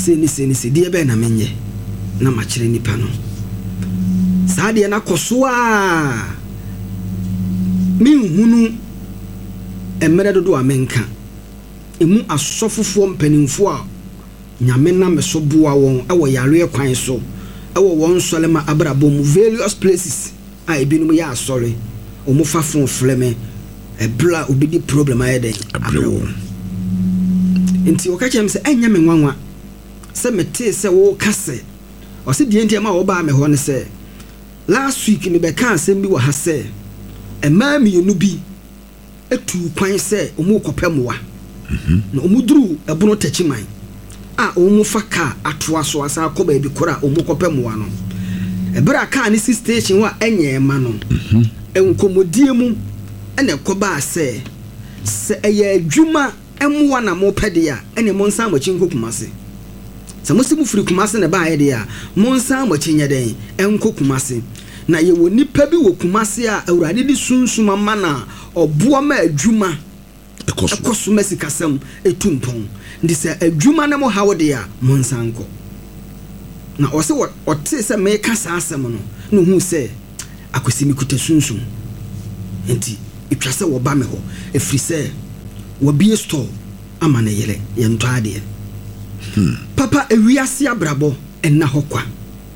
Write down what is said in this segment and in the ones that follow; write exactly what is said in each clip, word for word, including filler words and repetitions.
se ni se ni se de be na menye na ma kire nipa no saa de na koso a min hunu emere dodo amenka emu asofofo mpanimfo a nyame na meso boa won ewo yare kwan so ewo won solema abrabo mu various places a ebinum ya asore omu fafon fleme ebla obidi problem ayede abrabo nti okache mse enya me nwanwa se mete se wo kase o se die ntia ma wo ba me ho ne se last week ni be kan asem bi wo ha se ema mi yenu bi etu kwan se omu kopemwa mhm na omu duru ebono tachiman a omu faka atoa so asa ko ba bi kora omu kopemwa no ebra ka ni si station wa enye ma no mhm enkomodie mu ene ko ba se se eye adwuma emwa na mo pede a ene mo nsa mo chinko kumase se mo simu firi kumase na ba ye de a mo nsa mo chinye den enko kumase na ye woni pa bi wo kumase a awurade di sunsuma ma na oboa ma adwuma ekoso mesikasam etumpon ndi se adwuma na mo hawo de a mo nsa nko na o se o te se me kasa asem no no hu se akosi mi kuta sunsun enti etwa se wo ba me ho efri se wo bie store ama na yele ye nto ade hmm. Papa ewiase abrabo enna hokwa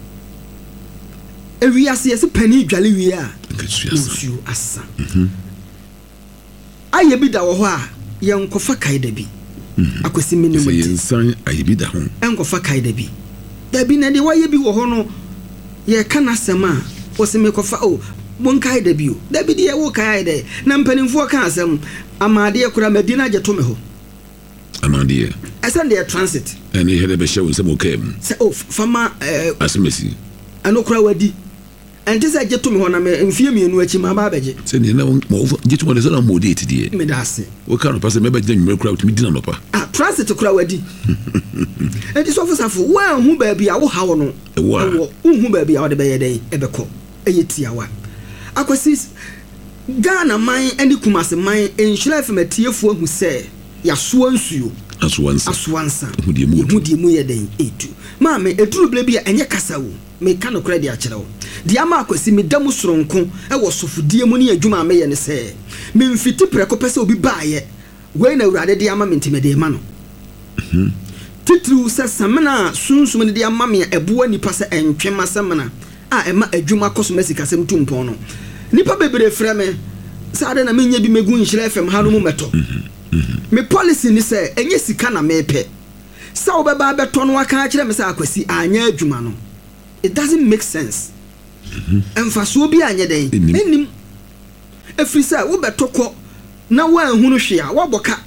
ewiase yesi pani dwale wi a nsuo asa mhm aye bi da wo ho a ye nkofa kai da bi akosi mi ne muti yensan aye bi da ho enkofa kai da bi da bi na de waye bi wo ho no ye kana sema o se me kofa o mon kai da bi o da bi de wo kai da na mpanimfo ka asem amade ekura madina je to me ho amade asan de transit ene hele be shewu se mo kem se o fama eh asimesi anokura wadi enti se je to me ho na me mfie mienu achi ma ba beje se ne na mo je to mo de na mo de tidie me da se o ka no passe me be je nwere kura utimi dina no pa ah transit kura wadi enti so ofisafo wa hu ba bia wo hawo no wo hu ba bia wo de be ye den e be ko eyetia wa akwasi Ghana man eni kumase man enhira fematifo ahu se yaso ansuo aswansa aswansa hudie mu hudie mu ye den etu ma me eduru ble bia enye kasa wo me ka no kra dia kire wo dia ma akwasi me damu soronko e wo sofudie mu ne adwuma me ye ne se me mfiti preko pese obi baaye we na urade dia ma me ntimede ma no mhm titru se samena sunsum ne dia ma me ebo ani pase entwema samena a ema adwuma kosomasi kasem tumpon no nipa bebere freme saade na menye bi megu nhire F M ha no mu meto me policy ni say enye sika na mepe sa obeba beto no aka kire me say akwasi anya adwuma no it doesn't make sense emfaso bi anya den enim efri say wo beto ko na wa hunu hwe a wo boka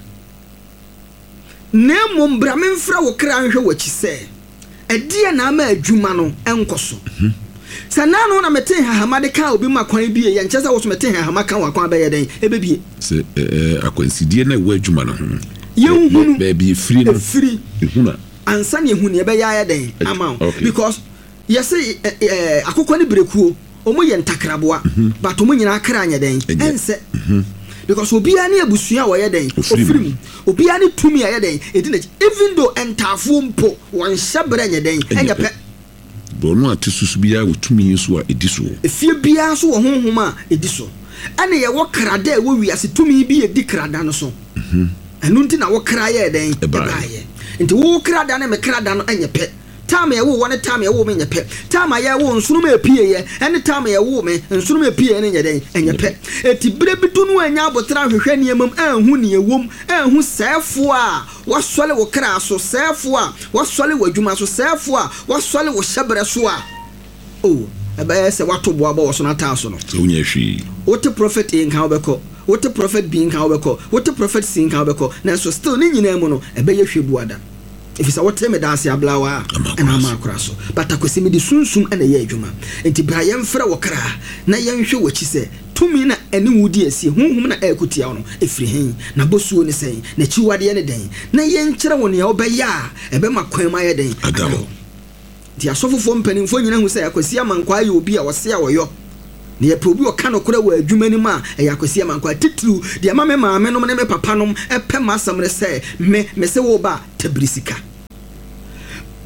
na mombra memfra wo kra nhwe wachi say edie na ama adwuma no enkoso sanano na mete hahama de ka obi makwan bi ye nche sa wo so mete hahama kan wakwan ba ye den ebebie se eh akwansidie na wo adwuma no ho ye hunu ba bi free no free huna ansa ne hunu ye be ya ye den ama because ye say eh akokwa ni brekuo omo ye ntakraboa but omo nyina akra anya den ense because obia ne abusua wo ye den ofrim obia ne tumi ye den edina even though entafo mpo won hyabra anya den enya pe bono atususu bia wotumi so a ediso efie bia so wo honhoma ediso ane ye wo krada wo wiase tumi bi edi krada no so mhm enu nti na wo kraye den ebaye nti wo krada na me krada no enyepe time ye wo wone time ye wo me nyepe time ye wo nsunu me pie ye ene time ye wo me nsunu me pie ne nyeden enyepe eti bire bidu no anya abotra hwehwe ne yemam anhu ne yewom anhu sefo a wasole wo kra so sefo a wasole wo adwuma so sefo a wasole wo hyebere so a oh ebe se wato boaba wo so na ta so no so nya hwi wote prophet in kan obeko wote prophet bin kan obeko wote prophet sin kan obeko na so still ne nyina mu no ebe ye hwe buada if you say what time dance ablawa and am akraso but akwesi me di sunsum na ye adwuma enti bra ye mfra wo kra na ye nhwe wachi se tumi na ene wudi asie honhum na akutia no efri hen na bosuo ne sen na chiwade ne den na ye nkyere wo ne ya obeya ebe makwan ma ye den adaro di asofofo mpanimfo nyina hu se akwesi amankwa ye obi a wose a woyo ne ye probi o ka no kora wa adwuma ni ma e yakwesi amankwa titru di ama me maame no ne me papa no epe masam re se me me se wo ba tabrisika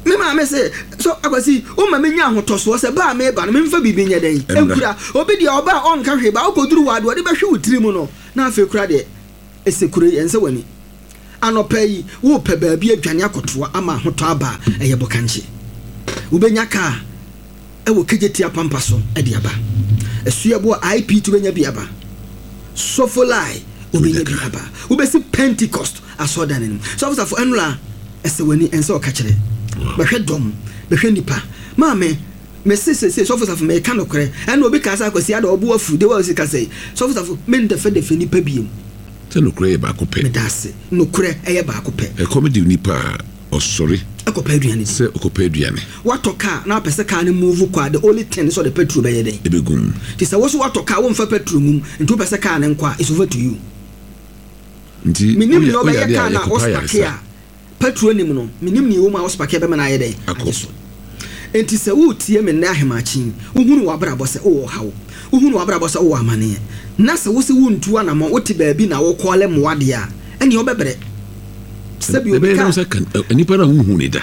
me ma me say so akwasi o ma me nya ahotoso se ba me ba no me mfa bibi nya den ekura obi dia oba on ka hwe ba okoduru wado de be hwe wutiri mu no na afa kura de esekure ense wani anopa yi wo pe ba bi adwane akotoa ama ahoto aba eye bokanche wo benya ka e wo kejeti apampa so e dia ba esua bo I P to benya bi aba sofolai obenya bi aba wo be si Pentecost asoda nenim so for for enula ese wani ense o ka kire behwe dom behwe nipa ma me me se se se so for me ka no kre en obi ka sa kwasi ada obo afu de wa si ka say so for me ndefe de fe nipa biem se no kre ba ko pe me dase no kre eye ba ko pe e comedy nipa o sorry akopa aduane se akopa aduane watoka na pese ka ne move kwa the only thing so the petrol be yeden e begum ti se wo so watoka wo mfa petrol mum nti pese ka ne nkwa is over to you nti minim no be ya ka na ospakia petrol nim no minim ni wo ma ospakia be me na yeden akoso enti se wo tie me na ahemachi wo hunu wa brabo se wo hawo wo hunu wa brabo se wo amane na se wo se wo ntu ana mo wo ti ba bi na wo kole moade a eni obebre sebi obi ka nipa na hu ni da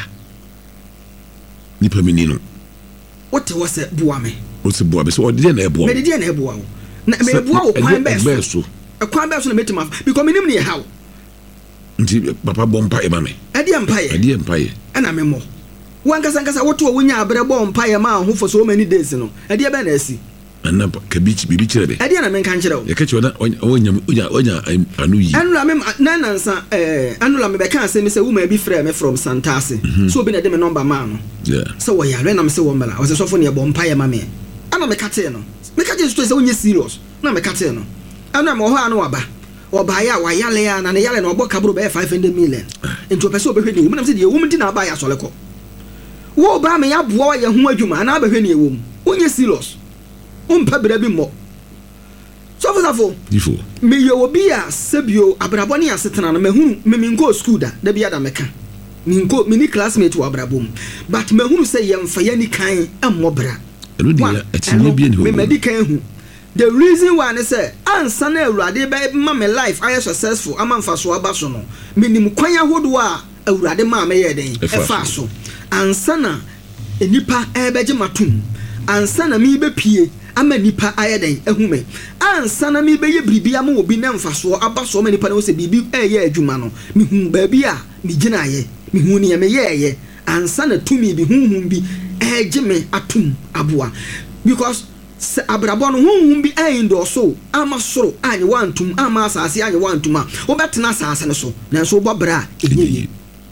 nipa menino wote wo se boa me wo se boa be so odi na eboa me de na eboa wo na me eboa wo kwan be so e kwan be so na metima because menim ne how nti papa bompa e ma me ade empa ye ade empa ye ana me mo wankasa nkasa woto wo nya abre bompa ye ma ho for so many days no ade be na asi ana kabichi bibi kire be ade na me kan kire wo ye ka kire na onya onya onya anu yi anula me na nansa eh anula me be kan say me say woman bi frɛ me from Santase so obi na de me number ma no yeah so wo ya re na me say wo mbala wo say so for ne bompa ye ma me ana me kate no me kate so say onye serious na me kate no ana me ho anu aba oba ya wa yale ya na ne yale na obo kaburu be five hundred million into person obehwe ni wo na say de wo mti na aba ya soleko wo ba me ya boa ye ho adwuma na abehwe ni ewom onye serious umpa bra bi mo so for safo difo me ye obi a sebio abraboni asetena na mahunu me me go school da da bia da meka me go mini classmate wa abrabom but mahunu say ye mfa ye ni kan amobra eno dia atinye bi ni ho me medical hu the reason why I say ansa na awurade ba ma me life I successful ama mfa so aba so no menim kwan ahodo a awurade ma me ye den e fa so ansa na enipa e beje matum ansa na me be pie ama nipa ayeden ehume ansa na me be ye bribia ma obi na mfa so aba so ma nipa na wo se bibi e ye adwuma no me hu ba bi a me gina ye me hu ne me ye ye ansa na tumi bi hunhun bi e gye me atum aboa because abrabo no hunhun bi e ndo so ama soro anye wantum ama asase anye wantum a wo betena asase ne so na so bo bra enye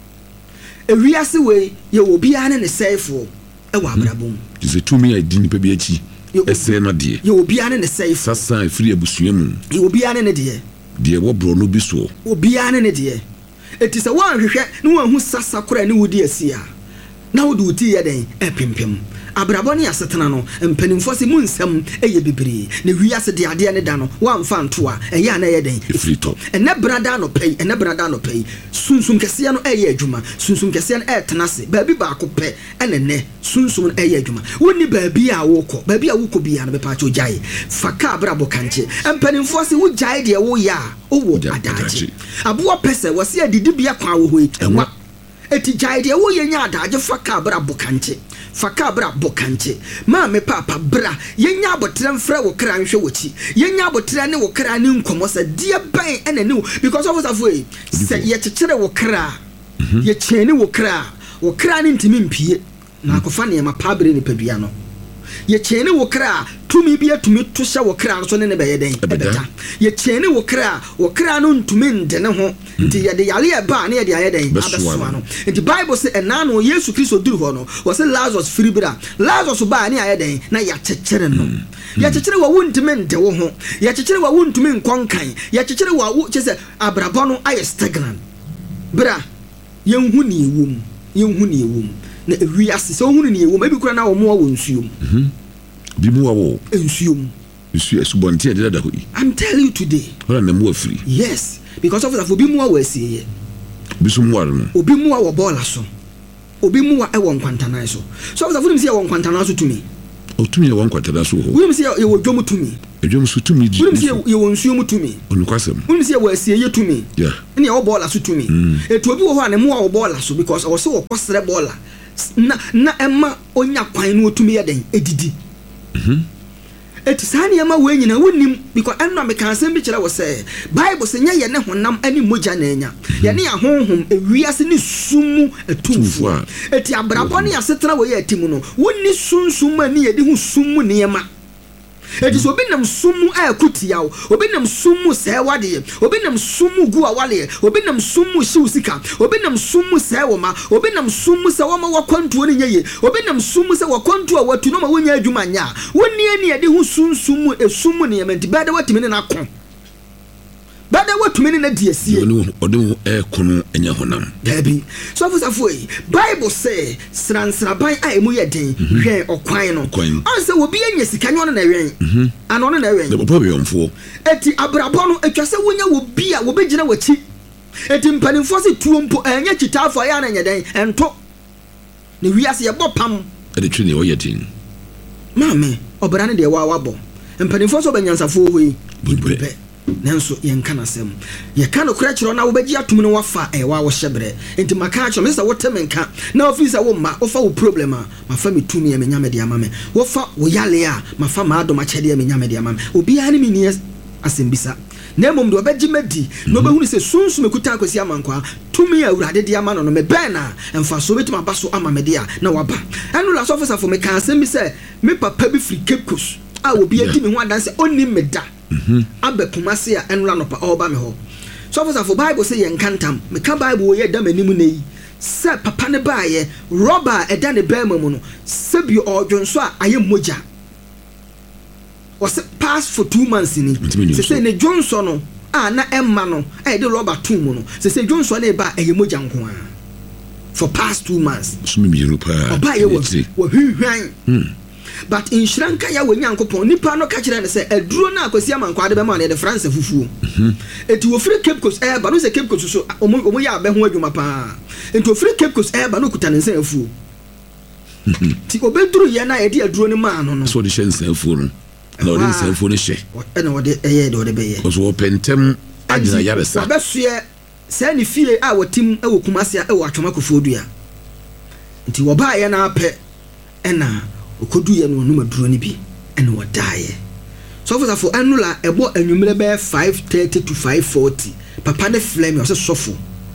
ewiase we ye obi ane ne sefo e wa abrabo se tumi a di nipa bi achi ese na de ye obi ane ne sefo sasa efiri abusua mu ye obi ane ne de de wo bro no bi so obi ane ne de eti se wan hwehwe ne wan hu sasa kora ne wodi asia na wodi uti ye den epempem abrabo ne asetena no mpanimfo se munsam eye bibiri ne wiase de ade ne da no wamfa nto a eye na ye den efiri top ene brada no pay ene brada no pay sunsun kese no eye adwuma sunsun kese no etena se baabi ba ko pe ene ne sunsun eye adwuma woni baabi a woko baabi a woko bia no be pa cho jaye faka abrabo kanche mpanimfo se wo jaye de wo ya owo adaje abo pese wo se adidi bia kwa wo hoi enwa eti jaye de wo ye nya adaje faka abrabo kanche faka bra bokanche ma me papa bra yenya abotre mfra wo kra nhwe wochi yenya abotre ne wo kra ne nkomo sa die ban ene ne because of that way say ye chekere wo kra ye cheni wo kra wo kra ne ntimi mpie na akofa ne ma pabre ne padua no ye cheni wo kra tumi bia tumi to hye wo kra so ne ne be yeden ebeta ye cheni wo kra wo kra no ntumi nde ne ho nti ye de yale e ba ne ye de ayeden abesoa no nti bible say ena no yesu kristo duru ho no wo say lazarus firibra lazarus ba ne ayeden na ya chekere no ya chekere wa wuntumi nde wo ho ya chekere wa wuntumi nkonkan ya chekere wa wo chese abrabo no aye stagnant bra yenhu ni ewum yenhu ni ewum na ewi ase so hunu ni ewum ebi kura na wo mo wo nsuom mhm bi mu wo nsuom nsu esubonte de da ho yi I'm telling you today ora na mu afiri yes because of that obi mu wo asiye bisu mu waro no obi mu wo bola so obi mu wa e wo nkwantana so so of that fu se wo nkwantana so tumi o tumi ye wo nkwantana so ho fu se ye wo dwom tumi edwom so tumi di fu se ye wo nsuom tumi onukwasem fu se ye wo asiye tumi yeah ne ye wo bola so tumi etu obi wo ho na mu wo bola so because o se wo kosere bola na na ɛma onya kwan no otumi yɛ den edidi mhm eti saa nneɛma wɔ nyina wonim because ɛno me kan asɛm bi kyerɛ wɔ sɛ Bible sɛ nyɛ yɛ ne honam ani mogya na anya yɛ ne ahonhom ewiase ne sumu etumfo eti abrabɔ ne asetena wɔ yɛ atimu no wonni sunsum ani yɛ de hu sumu nneɛma eti so obi nam sumu a kutia wo obi nam sumu sɛ wade obi nam sumu gu a wale obi nam sumu hyew sika obi nam sumu sɛ wo ma obi nam sumu sɛ wo ma wakwantuo ne nyeye obi nam sumu sɛ wakwantuo a watu no ma wonya adwuma nya wonni ani yɛ de hu sunsumu esumu ne yɛmenti bɛda watimi ne nakɔ bɛda watumi ne na di asie ɔde ɛ kono enya honam dabi so afosafo yi Bible say sransraban a emu yɛ den hwɛ ɔkwan no anse obi anya sika nyo no na wɛn ano no na wɛn the problem for eti abrabɔ no atwa sɛ wonya wo bi a wo begyina wachi eti mpanimfo se tuo mpo anya kitafo ya na nya den ento ne wiase yɛ bɔ pam ɛde twi ne ɔyɛ tin maame ɔbra ne de wa wabɔ mpanimfo so banyansafo hɔ yi bibɛ nanso yɛnka nasɛm yɛka no kora kyerɛ na wobɛgye atom no wafa ɛwa wo hyɛbrɛ enti maka kyerɛ me sɛ wote menka na ofi sɛ wo ma wofa wo problem a mafa me tumi me nyame de ama me wofa wo yale a mafa ma adom akyɛde me nyame de ama me obiara ne me ni asɛm bisa na mmom de obɛgye madi na obɛhunu sɛ sunsu mekuta akosi amankwa tumi a Awurade de ama no no me bɛn na ɛmfa so betuma ba so ama me de a na waba ɛno la so ofisa fo me ka asɛm bi sɛ me papa bi firi Cape Coast a obi adi me ho adanse onni me da mhm abe kumase a enula no pa oba me ho so for for Bible say yen kantam me ka Bible wo ye da manimu nei se papa ne baaye roba e da ne bema mu no se bi odwonso a aye moja was pass for two months ni se se ne Johnson no a na emma no e de roba two mu no se se Johnson na ba aye moja nko a for past two months so me bi ro pa oba ye wo wo hwehwan hmm but in Shranka ya wo nyankopon nipa no ka kire ne se aduro na akwasi amankwa de be ma ne de France fufuo mhm eti wo free Cape Coast eh ba no se Cape Coast so omo omo ya be ho adwuma pa enti wo free Cape Coast eh ba no kuta ne nsa afuo ti obeduru ye na ye de aduro ne ma no no so de nsa afuo no na ode nsa afuo ne hye e na ode eye de ode be ye so wo pentem agina yaresa ba soe se ne fie a wotim e wo kumase e wo atwoma kofo dua enti wo ba ye na apɛ ɛna okodu ye no no maduro ni bi ene wadaye so for for anula ebo anwumre be five thirty to five forty papa ne flame o se sofo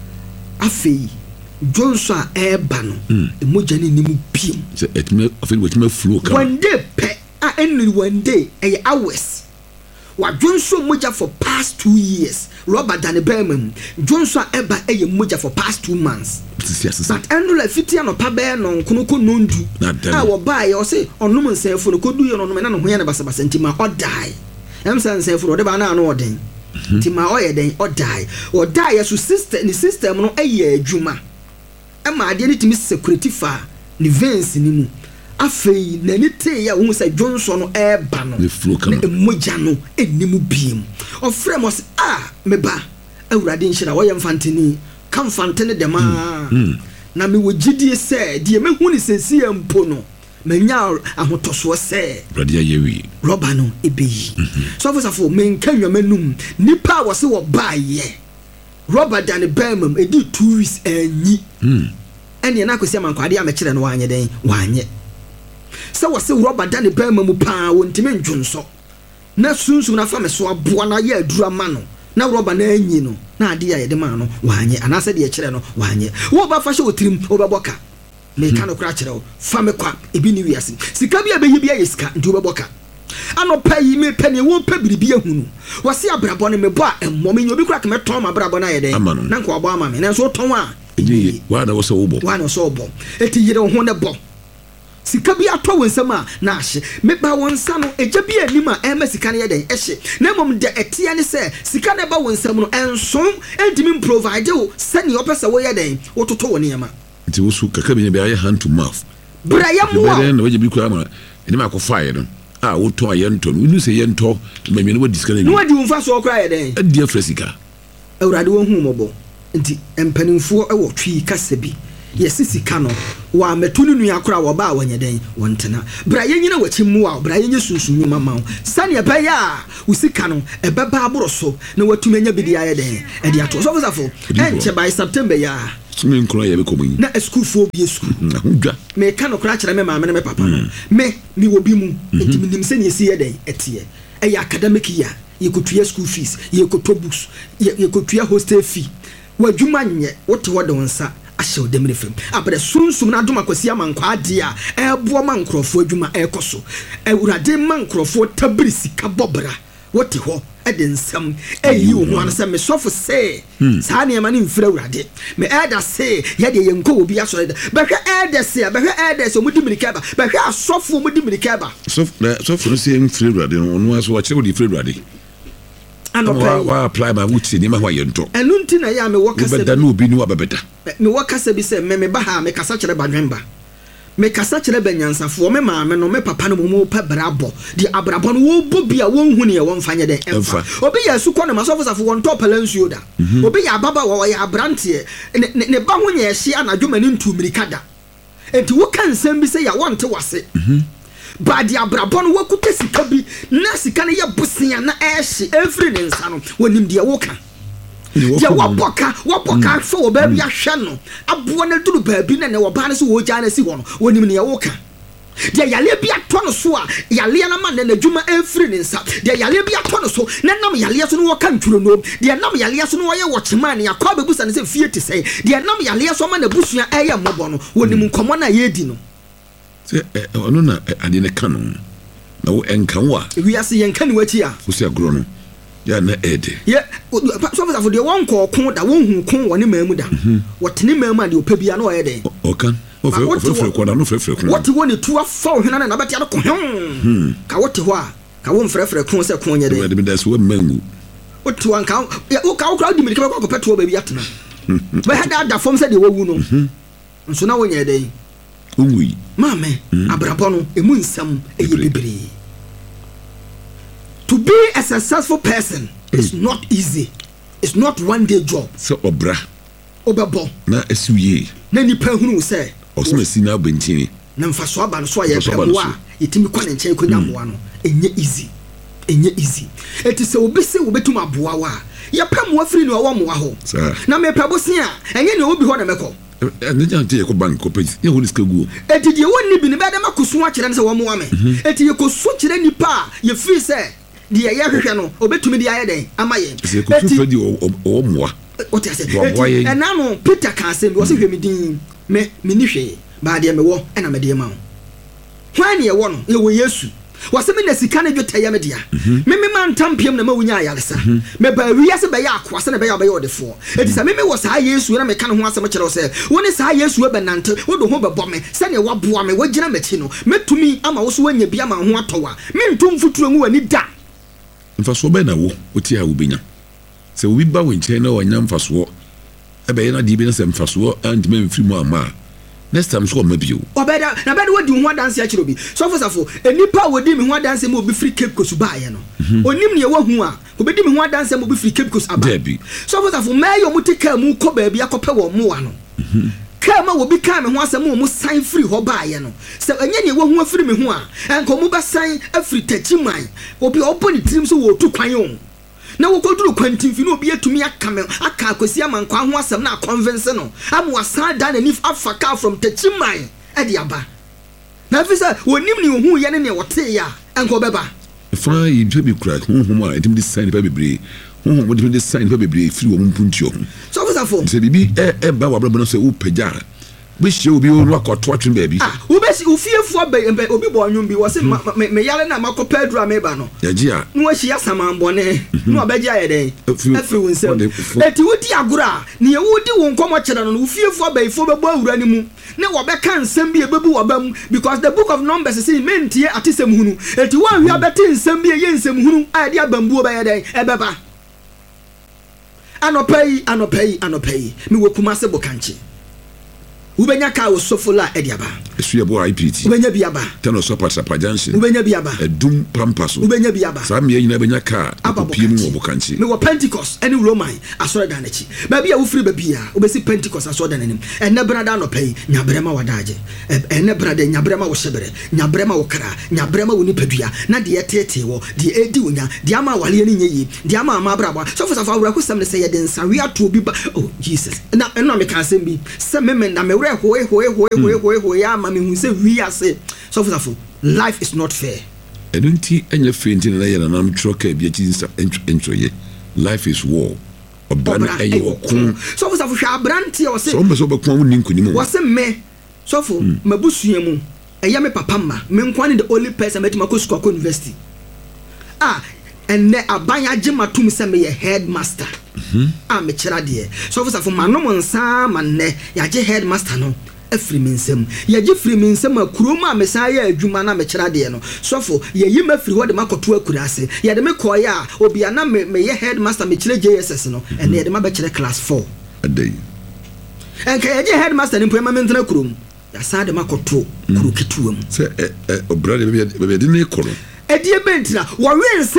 afei Johnson a eba no emoja ni nimu biem se etme afei wetima flow ka one day pe a eni one day e hours wa Johnson moja for past two years Robert Dan Berman Johnson eba e moja for past two months but anula fitia no pa be no nkonoko nondu a wo bae o se onum nsefo no kodu ye no no na no ho ye ne basabasa ntima o die em san nsefo no de ba na no oden ntima o ye den o die o die so sister ni system no eye adwuma e ma ade ni timi security fa ni veins ni mu afei na ni te ya wo se Johnson no e ba no e moja no enimu biem o frem o se ah me ba Awurade nhyira wo ye mfanteni kamfantene de ma na me wogidie se de me hu ni sesi ampo no menya ahotoso se Awurade ayewi roba no ebeyi so for so men kanwamanum nipa wo se wo baaye roba Dan Berman edi two weeks anyi ene na akosi amankwade amekire no wanye den wanye se wo se roba Dan Berman mu pa wontime ndwonso na sunsun na fa me so aboa na ye adura ma no na roba na anyi no na ade ya yede ma no wanye anase de kire no wanye wo ba fa hye otirim wo ba boka me ka no kra kire wo fa me kwa ebi ni wiase sika bia be yibia yesika ndi wo ba boka ano pa yi me pa ne wo pa biribi ehunu wase abrabɔ ne me bɔ a emmo me nyobi kra ka me ton ma abrabɔ na yede na nko abo ama me na so ton a eji wa na wo so wo bɔ wa na so wo bɔ eti yire ho ne bɔ sika bi atɔ wonsam a na ahye me ba wonsa no eja bi anim a ema sika ne yeden ehye na mom de etia ne se sika ne ba wonsam no enson entimi provide wo sani opesa wo yeden wo toto wo ne ma nti wo su kaka bi ne be aye hand to mouth bra ya mo a na waje bi kura ma ene ma ko fire no a wo to aye nto no nu se ye nto ma me ne wo diska ne no wadi wonfa so kura yeden adi afresika Awurade wo hu mobo nti empanimfo e wo twi kasa bi yesisi kano wa metunu nua kora wo ba wanye den wontena bra yenyina wachimu wa bra yenye sunsunyu mama sane eba ya usika no ebeba aboro so na watumenya bidi aye den e dia to so fosafo enche by September ya me nkro ye be komu na school fo bi school na hudwa me ka no kra kire me maame ne me papa no me me wo bi mu enti me nim se ne esi ye den etie e ya academic year ye kotua school fees ye koto books ye kotua hostel fee wadwuma nye wote wo de wonsa ahye o demre fam abere sunsum na doma kwasi amankwa ade a ebo mankrofo adwuma ekoso ewurade mankrofo tabiri sika bobra wote ho ede nsam eyi wo ho ansa me sofo se saa ne ma ne mfira urade me elder se ye de yenko obi asore behwe elder se behwe elder se omudi mirika ba behwe asofo omudi mirika ba sof sofo no se mfira urade no no aso wa kire wo di mfira urade ano pa wa apply ma wuti ni ma ho yento enu nti na ya me wokasa beda no obi ni wa bebeda me wokasa bi se me me ba ha me kasa kire badwenba me kasa kire banyansafo me maame no me papa no mo pa brabo di abrabo no wo bobi a won hu ne won fanye den emfa obi ya su kɔ na masofo safo won top lansuo da obi ya baba wo ya abrante ne ne ba ho nya ehye anadwoma ne ntumirika da enti wo kan nsɛm bi se ya wonte wase ba di abrabo no wakuta sika bi na sika ne ye bosia na ehye every ne nsa no wonim de wo kan ya waboka waboka so wo ba bi ahwe no abo na duru ba bi na ne wo ba ne so wo gya na si ho no wonim ne ye wo kan de yale bi ato no so a yale na ma na adwuma every ne nsa de yale bi ato no so na nam yale so no wo kan twuro no de nam yale so no wo ye wo chema ne akwa bebusa ne se fie te sei de nam yale so ma na busua eye mmobo no wonim nkomo na ye di no se ono na ade ne kan no na wo enkan wa wi ase yen kan wachi a wo se agro no ya na ede ye so for de won ko kon da won hu kon woni mamu da wotene mamu a de opabia na o ye den o kan o fe o fe ko da no fe fe kon wote woni tu afa o hena na beti ade ko hum ka wote ho a ka won frɛ frɛ kon se kon ye den de me so mamu wote wan ka o ka o kra di mi ka ko peto ba bi atena ba hada da fom se de wowu no nso na wonye den onwi mame abrabo no emu nsam eye bebre. To be a successful person mm. is not easy. It's not one day job. So obra. Obabo. Na esuye. Na nipa hunu se. Osuma si na bentini. Na mfaso aba no so ye pewa. Yetimi kwa nche ko nyamoa no. Enye easy. Enye easy. Eti se obi se obetum aboa wa. Ye pam wa firi no wo mo wa ho. Na me pabo se a enye ne obi ho na meko. Ande jante ko bank ko page. Ye honi skagu. Eti de woni bi ne be da makosu a kire ne se wo mo wa me. Eti ye kosu kire nipa ye firi se di ya hwehwe no obetumi di ayeden amaye eti ko tufa di o moa o ti ase eti enano Peter kan se bi o se hwemi din me me ni hwe ba de me wo ena me de ma ho hwan ne ye wo no ye wo Yesu wase me na sika na dwota ya me dia me me man tampiem na ma wunya ayalesa me ba wiase be ya akwase na be ya be yodefo eti se me me wo saa Yesu na me kan ho asem kire wo se wo ne saa Yesu e benante wo do ho bebo me se ne waboa me wagina mechi no metumi ama wo so wanya bia ma ho atowa me ntum futuro ngu wani da mfaso be na wo oti a wo benya se wo bi ba wo nche na wanya mfaso e be na di bi na se mfaso and me mfiri mu ama next time so ma bio obeda na beda wodi ho adanse a kiro bi so for safo enipa wodi mi ho adanse mo bi free cape kosu ba ye no onim ne wo hu a obedi mi ho adanse mo bi free cape kosu aba so for safo mayo mutika mu ko ba bi akope wo mo wa no kama wo bi ka me ho asem mo sign free ho ba ye no se anya ne wo hu afiri me ho a enko mo ba sign afiri tachiman obi open trim so wo tu kwan yo na wo koduru kwantin fi no obi atumi aka me aka akosi amankwa ho asem na convince no am wasa da na nif afaka from tachiman e de aba na fisa wonim ne hu ye ne ne wote ya enko beba fra yi bi kura hu hu a etim de sign ba bebre hu hu mo de sign ba bebre firi wo mpuntio so for for se bibi e e ba wa brabo no se wo pagya we she obi o ro akoto atwen ba bi ah wo be si ofiefo ba obi bo anwum bi wo se me yale na makopa adura me ba no yaji a no ahia samambone no abegya ye den afiri wo nsem eti wodi agura ne ye wodi wo nkomo kyera no ofiefo ba ifo be bo awura ni mu ne wo be kan nsem bi ebebu wo ba mu because the book of Numbers say mentie atesem hunu eti wo ahia beti nsem bi ye nsem hunu a de abambuo ba ye den ebeba anopai anopai anopai me wo kuma se bokanchi Ubenya ka osofo la ediaba. Esu yebo I P T. Ubenya biaba. Tano so Patrapa Junction. Ubenya biaba. Edum Pampaso. Ubenya biaba. Sa me nyina benya ka apopiem wo bokanchi. Me wo Pentecost any Roman asore dan achi. Ba bia wo free ba bia, obesi Pentecost asore dan anim. Enne brada no pay, nyabrema wadaje. Enne brada nyabrema wo hyebere, nyabrema wo kra, nyabrema wo nipadua. Na de etete wo, de edi wonya, de ama wale ni nyeyi, de ama ama braba. So for safa wura ko sam ne say ye den sa we ato bi ba. Oh Jesus. Na eno me kan sem bi. Se me me na me wura hoye hoye hoye hoye hoye hoye ama me hu se we ase. So for safa life is not fair. Edunti enye fainting na ye na nam troka bi achi entroye. Life is war. Obana enye okun. So for safa hwa abrantie o se. So mbe so be kon woni nkuni mu. Wo se me. So for mabusua mu. Eya me papa ma. Me nkwane the only person met ma ko school ko university. Ah, and ne abanya gema tum se me ye headmaster. Mhm. Ah me kira de. So for safa manom nsa manne ya je headmaster no. Efri minsem ye je fri minsem akuro ma mesa ya adwuma na me kira de no sofo ye yi ma fri ho de makoto akura ase ye de me koya a obia na me, me ye headmaster me kire J S S no and ye de ma be kire class four adai en ka ye je headmaster ni mpema mentena kurom ya sa de makoto kuro ketuam se eh obrade be be de ne koro edie bentina wo wensa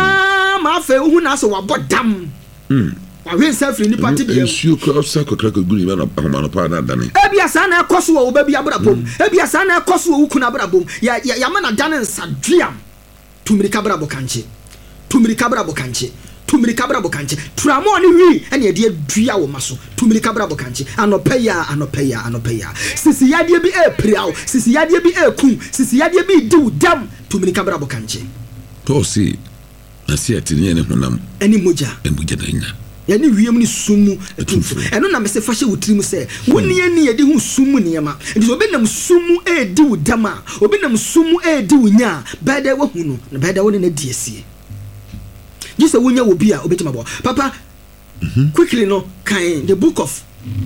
ma afa hu na so wa bodam mm I will self in the party. You cross a crack of good man upon a danny. Ebia sana kosu wo baby abrabom. Ebia sana kosu wo kuna abrabom. Ya ya mana danen sadriam. Tumiri kabra bokanche. Tumiri kabra bokanche. Tumiri kabra bokanche. Tramo ni wi ene ye de dua wo maso. Tumiri kabra bokanche. Anopeya anopeya anopeya. Sisi yade bi e priaw. Sisi yade bi e kun. Sisi yade bi di dam. Tumiri kabra bokanche. To si. Asi atini ene honam. Eni moja. Embuja danya. Yani wiem ni sumu etumfo eno na me se fa hye wotrim se woni ani ye de hu sumu niema nti obi nam sumu e di wudama obi nam sumu e di wunya ba da wahu no na ba da woni na di asie gise wonya wo bia obetima bo papa mm-hmm. Quickly no kan the book of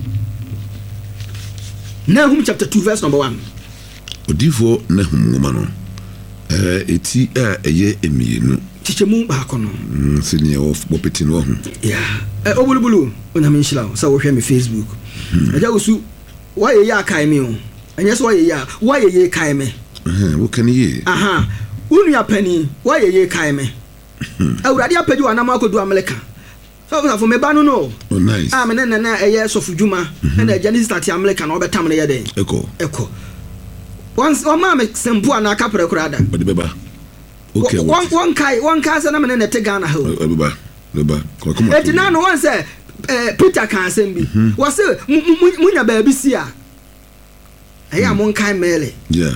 Nahum chapter two verse number one odifo Nahum ngoma no eh eti a eye emienu chichemu ba kono mm senior of bopeti no ho yeah eh obulubulu ona me nshila so wo hwe me Facebook aja osu waye ya kai me o anya so waye ya waye ye kai me eh wo kan ye aha unu ya pani waye ye kai me awurade apagi wa na makodu America so for me ba no no oh nice ah me na na eye so fudwuma na aja ni start America na obetam ne ye den eko eko once o ma me sempu ana kapre kurada odi beba okay one one kai one kai say na me na te Ghana ho beba beba come on et na no one say eh Peter kan sem bi wo say munya ba bi si a eya mon kai mele yeah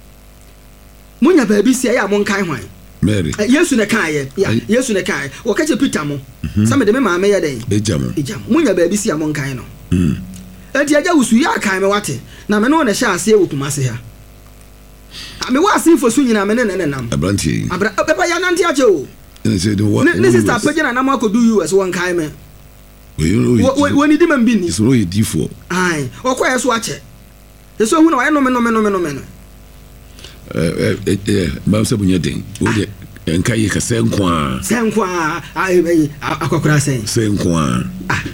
munya ba bi si eya mon kai hwan Mary Yesu ne kan ye Yesu ne kan wo ka che Peter mo say me de me ma me ye den ejam ejam munya ba bi si a mon kai no mm enti aja wusu ya kan me wate na me no na sha ase wo kuma se ha me wa sin fo su nyina me ne ne nam abranti abra papa ya nanti ache o ne say the what ne sister pagina na makodu U S one kai me we we ni di man bi ni so we di for ai okoye so ache eso hu na wa no me no me no me no me eh eh ba se bunya den wo de enka yi ka se nkwa se nkwa ai akokora sen se nkwa ah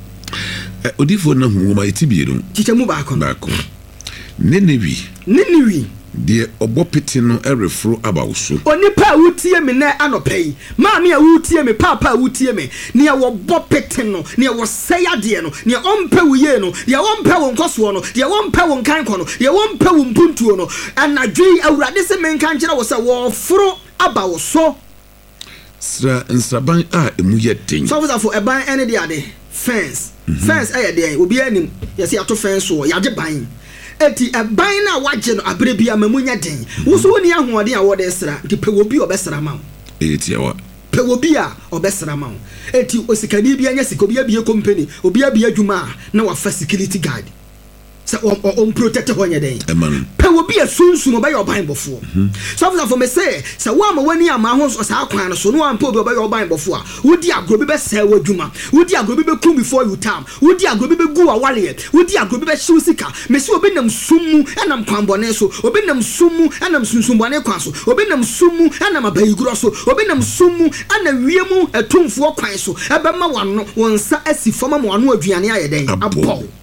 odifo na hu ma itibie no chichemu ba ko ba ko nenewi nenewi de obopete no erefro abawso onipa wutie me na anopai maami a wutie me papa wutie me ne a wobopete no ne a woseya de no ne ompa wuye no ne ompa won koso no ne ompa won kan ko no ne ompa won puntuo no anadwi awurade se men kan kire wo se wo fro abawso sra nsaban a emu yeten so for for eban ene de ade fence fence aye de obi anim yesi ato fence so yaje ban eti eban na waje no abre bia mamunya den wo so woni ahoode a wo de sra di pe wo bi obesra ma eti awa pe wo bi a obesra ma eti osikani bia nya sikobi abie company obi abie adwuma na wa facility guard se on protect ho nya den pe wo bi asunsun oba ye oban bofo so for me say se wo ama wani ama ho so sa kwan no so no ampa obi oba ye oban bofo a wodi agrobi be se wadwuma wodi agrobi be kum before you time wodi agrobi be gu awale wodi agrobi be hyew sika me se obi nam sumu enam kwanbone so obi nam sumu enam sunsunbone kwan so obi nam sumu enam abayiguro so obi nam sumu ana wiemu etumfo kwan so ebe ma wano wonsa asifama mo ano aduane ayeden abo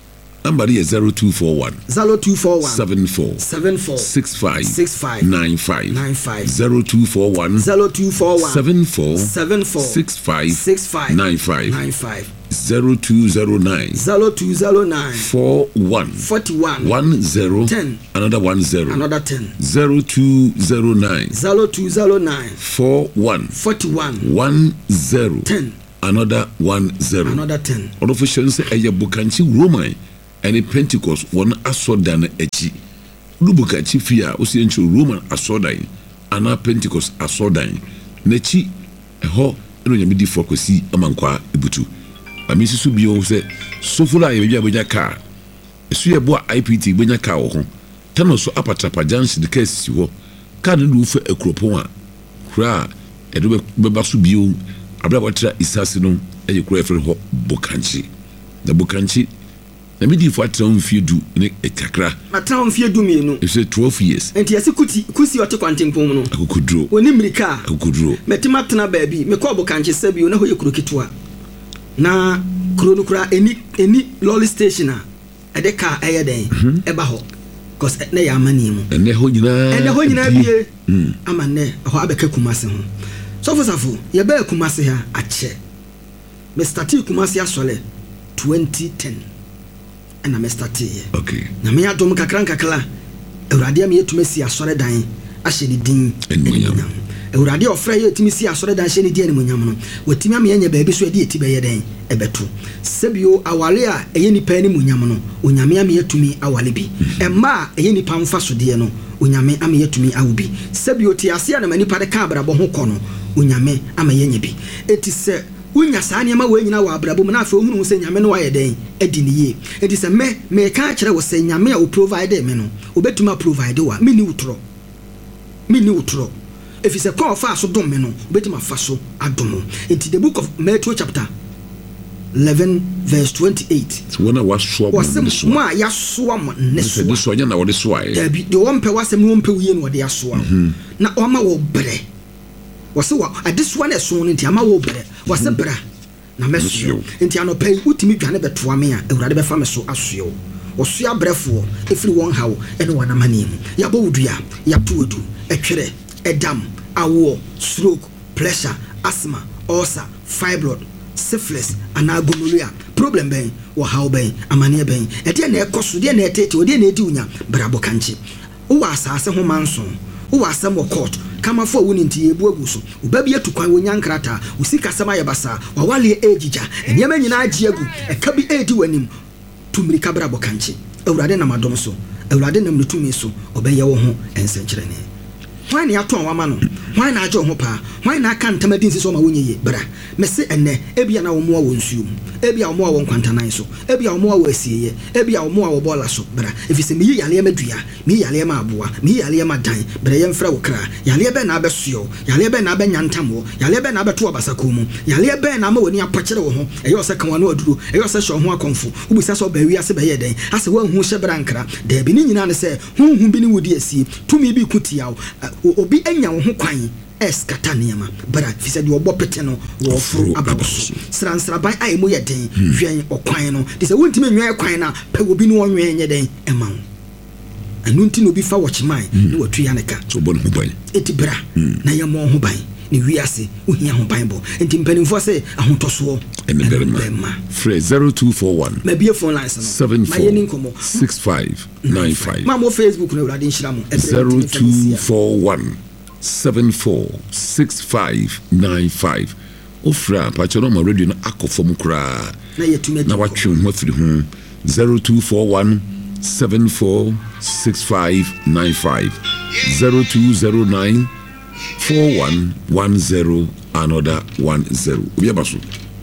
number is zero two four one zero two four one seven four seven four six five six five nine five nine five zero two four one zero two four one seven four seven four six five six five nine five nine five zero two zero nine zero two zero nine four one forty one one zero ten another one zero another ten zero two zero nine zero two zero nine four one forty one one zero ten another one zero another ten. Official say ɛyɛ Bukanchi Roman ɛne Pentecost wɔn asɔdan akyi du Bukanchi fi a osi nkyɛ Roman asɔdan ana Pentecost asɔdan n'akyi ɛhɔ ɛno nyame di fokosi amankwa ebutu ami sisu bio sɛ sofula yɛ bia benya car esu yɛ bo I P T benya car wɔ ho tano so apatapa junction de case si hɔ car no fa ekropon a kura ɛdo bɛba so bio abra watra isasi no ɛyɛ kura efre hɔ Bukanchi na Bukanchi na midi fo atra mfie du ne etakra atra mfie du mienu e say twelve years enti yesi kuti kusi ote kwantempom no akukudro oni mirika akukudro metima tena baabi me ko Bukanchi sabio na ho yɛ kurokitwa na kuro no kura eni eni lolly station a ɛde ka ɛyɛ den ɛba hɔ cause na yɛ amani mu ɛne ho nyina ɛne ho nyina bie ama ne ho abɛka Kumase ho sofo safo ye ba Kumase ha akyɛ me start Kumase asole twenty ten na me start ye okay na me adom kakra nkakla Awurade am yetuma si asore dan ahye ni din enmunyam Awurade ofra ye timi si asore dan ahye ni din enmunyam no watimi am ye nya baabi so ade eti be ye den ebeto sebio awale a eye nipa ni munyam no onyame am yetumi awale bi emma eye nipa mfa so de no onyame am yetumi awubi sebio ti ase na manipa de ka abrabo ho kɔ no onyame am ye nya bi eti se unya saa niema we nyina wa abrabo mu na afa ohunu se nyame no wayɛ den adi ne yie enti se me me ka kyerɛ wo se nyame a o provide me no obetuma provide wa me ni utro me ni utro if se call fa so dom me no obetuma fa so adom enti the book of Matthew chapter eleven verse twenty-eight so when I was so mo a ya so am ne so ne so nya na wo de so aye da bi de wo mpɛ wasɛm no mpɛ wiye no wo de aso na o ma wo brɛ wase wa adesoa na so no nti ama wo brɛ wase bra na meso nti anopai utimi dwane betoa me a Awurade bɛfa me so asoe wo so abrɛfo efiri won hawo ene wana manem ya bo wudua ya tuodu etwere edam awo stroke pressure asthma ulcer fibroid syphilis ana gonorrhea problem ben wo hawo ben amane ben e de na ekoso de na etete o de na edi unya bra Bukanchi wo asase ho manso wo asem wo court kama fo woni nti ebu aguso obabi atukwan wonya nkrata usika sama yebasa wawale ejija enyema nyina agye agu eka bi edi wanim tumirika bra Bukanchi Awurade na madom so Awurade na mnutumi so obeye wo ho ensenkyerene hwan ne ato anwama no hwan na agye ho pa hwan na aka ntamadin sisi so ma wonye bra mese enne ebia na wo mo wo nsuom ebia wo mo wo nkwantanan so ebia wo mo wo asieye ebia wo mo wo bola so bra efise me yale madua me yale ma aboa me yale ma dan bra ye mfra wo kra yale be na abeso yale be na abenya ntamo yale be na abeto obasako mu yale be na ma woni apakere wo ho eyo se kan wano aduro eyo se hwo ho akonfo ubisa so ba wi ase be ye den ase wa hu hye bra nkra da bi ni nyina ne se hunhu bi ni wodi asie tumi bi kutiaw obi enya wo ho kwan eskata niema bara fisa di obo pete no wo furu ababoso sransra ban ai mo yeden hwen okwan no de se wontime nwen kwan na pe obi no onwen nye den ema wo anu nti no bi fa watchman ni watu ya neka so bon ho ban eti bra na ye mo ho ban ni wiase ohia ho ban bo enti mpanimfo se ahotoso ene berma free zero two four one ma bie phone lines no seven four six five nine five ma mo Facebook no Awurade nhyira mo zero two four one seven four six five nine five ofra pacho no radio na akofom kura na yetumi na watwe ho afiri ho zero two four one seven four six five nine five zero two zero nine four one one zero another one zero obi abaso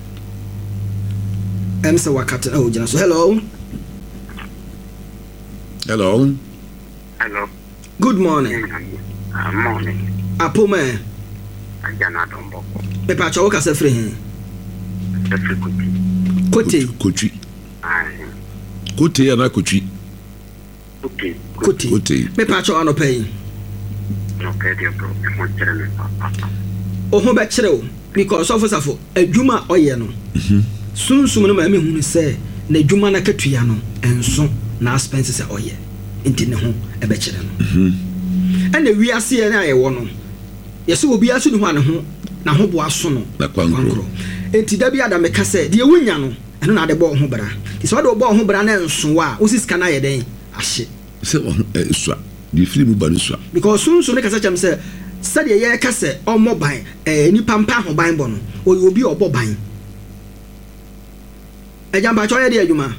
em se wakata o jina so hello hello hello good morning uh, morning apoma ajana domboko me pa chawo ka se free hin se kuti kote kochi ai kote ana kochi kuti kote kote me pa chawo no pay no ke dia bro mo tere me papa o ho be kire o because of safo adwuma oye no mhm sunsum no ma me hunu se na adwuma na katua no enso na expenses a ɔyɛ nti ne ho ɛbɛkyerɛ no mhm ɛna wiase yɛ na ɛwɔ no yɛsɛ obi aso ne ho ane ho na ho boa so no na kwankro enti da bi ada meka sɛ deɛ wonya no ɛno na de bɔ ho bra nti sɛ wode bɔ ho bra na enso a wosi sika na yɛ den ahye sɛ ɛsua di free mu ba no sua because sunsun ne kasa kyam sɛ sɛdeɛ yɛ ka sɛ ɔmmɔ ban eh nipa mpa ho ban bɔ no ɔyɛ obi ɔbɔ ban ɛgya mpa kyɔ yɛ de adwuma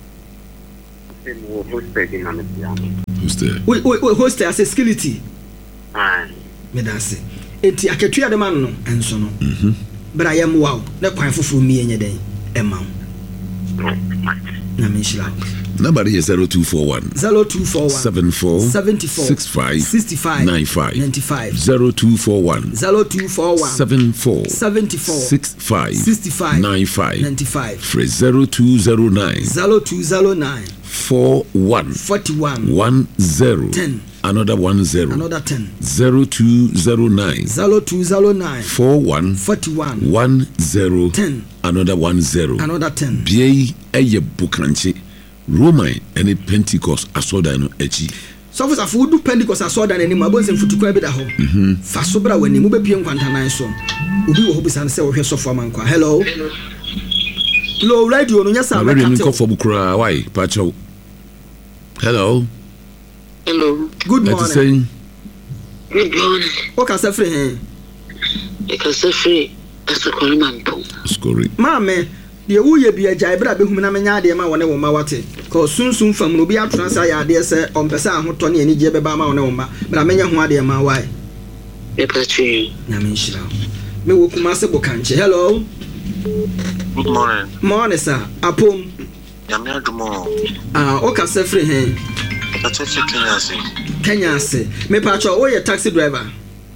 hostel we we hostel as a skillity ah me da se enti akatua de ma no enso no mhm bra yɛ mwa ne kwan foforo mi enye den ɛma na me shira number is zero two four one zero two four one seven four seventy-four sixty-five sixty-five ninety-five ninety-five zero two four one zero two four one seven four seventy-four sixty-five sixty-five ninety-five ninety-five phrase zero two zero nine zero two zero nine four one forty-one one zero ten another one zero another ten zero two zero nine zero two zero nine four one forty-one one zero ten another one zero another ten bie eye bukanche Roman and Pentecost asoda no echi so for for do Pentecost asoda na ni ma bonse mfutukwa bi da ho mhm fa so bra wani mu be pie nkwantanan so obi wo ho bisan se wo hwe so for mankwa hello low radio no nya sa ba ka te ko bukura why pacho hello hello good morning saying good morning o ka se free hen e ka se free asokori manto skori mame de wo ye bia jai bra behum na menya de ma wone wo ma wate ko sunsun fam no bi atona sa ya de se ompesa ahoto ne ani je beba ma wone wo ma bra menya ho ade ma why e pachi na me nshira me wo kuma se bokanche hello good morning morning sir apom yame adumo ah o ka se free hen that's what you can say Kenya se me pa cho o ye taxi driver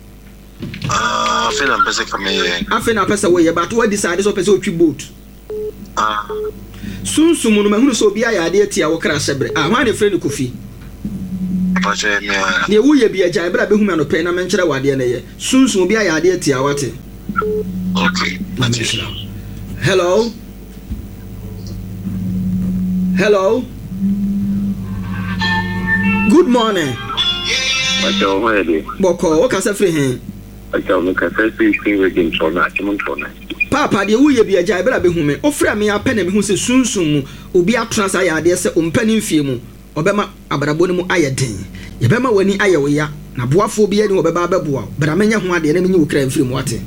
ah feel am pese kame afi na pese wo ye but what decide so pese o twi boat ah sunsun no mahunu so bia ya ade atia wo kra hyebre ah hwan de friend Kofi pache me ne wo ye bia jai bra behum no pe na menkyere wade na ye sunsun bia ya ade atia wate okay hello hello good morning pache o ho ede boko o ka se free hen pache o ka se free we game so na chimon so na papa de wo ye bia jai bra behume ofra me apene me hu se sunsun mu obi atona sa ya ade se ompani mfie mu obema abrabo ne mu ayeden ye bema wani ayewo ya na boafo bia ni obeba beboa bra menya ho ade na menyi wo kra mfiri mu wate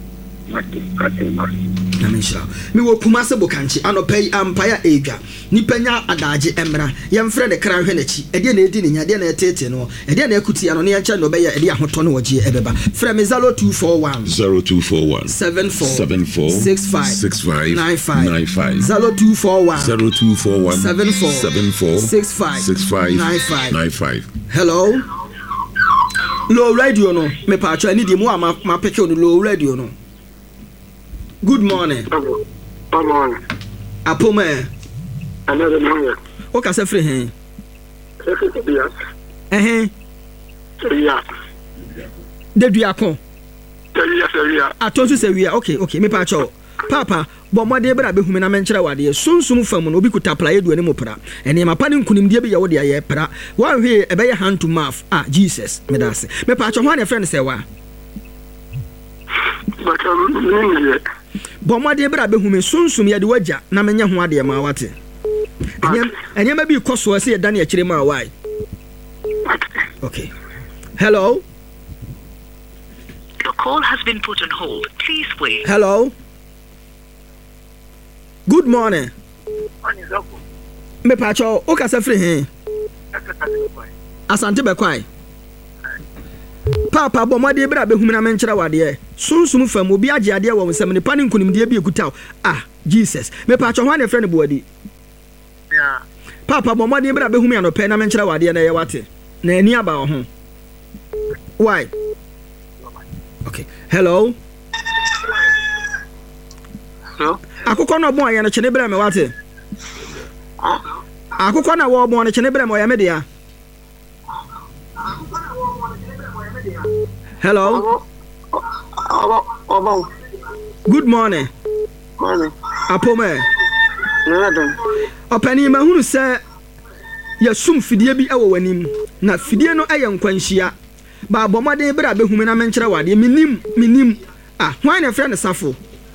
na menshira mi wo kuma se bokanchi anopai ampaya edwa nipanya adaje emra ye mfre de kra hwe nachi ede na edi nya de na etete no ede na ekuti ano ne yancha no be ya ede ahoto no wogie ebeba frɛ me zero two four one zero two four one seven four seven four six five six five nine five nine five zero two four one zero two four one seven four seven four six five six five nine five nine five hello low radio no me pa twa ni di mu ama ma peke on low radio no good morning good morning apome another morning o ka se free hen yes eh eh yeah de dua kon yeah yeah atonso se wia okay okay me pa twa papa bo mode bra behume na menkyere wade sunsum fam no obi kuta pla yedu ani mo pra ene ma pa ne nkunimdie bi ye wode aye pra wan hwe ebe ye hand to mouth ah Jesus me da se me pa twa ho ne friend se wa but um bo mode bra behume sunsum ye de wagya na menya ho ade ma wate ene ene ma bi koso se ye dan ye kire ma why okay hello your call has been put on hold please wait hello good morning me pacho o ka se free hen asante be kwai papa bo mode bra behum na menkyere wade sunsum fam obi age ade wo nsem ne pane nkunimde bi ekuta ah Jesus me pacho ho na friend boadi yeah papa bo mode bra behum ya no pe na menkyere wade na ye wate na ani aba ho why okay hello hello akụkọ na ọgbọ ya na chene bere me wate akụkọ na wo ọgbọ na chene bere me ya me dia hello Obo, obo. good morning Morning. apome Nada. Opani mahunu sɛ yɛsum fidie bi ɛwɔ w'anim na fidie no ɛyɛ nkwanhyia ba abɔmɔden bra bɛhumi na menkyerɛ wade minim minim ah hwan na frɛ ne safo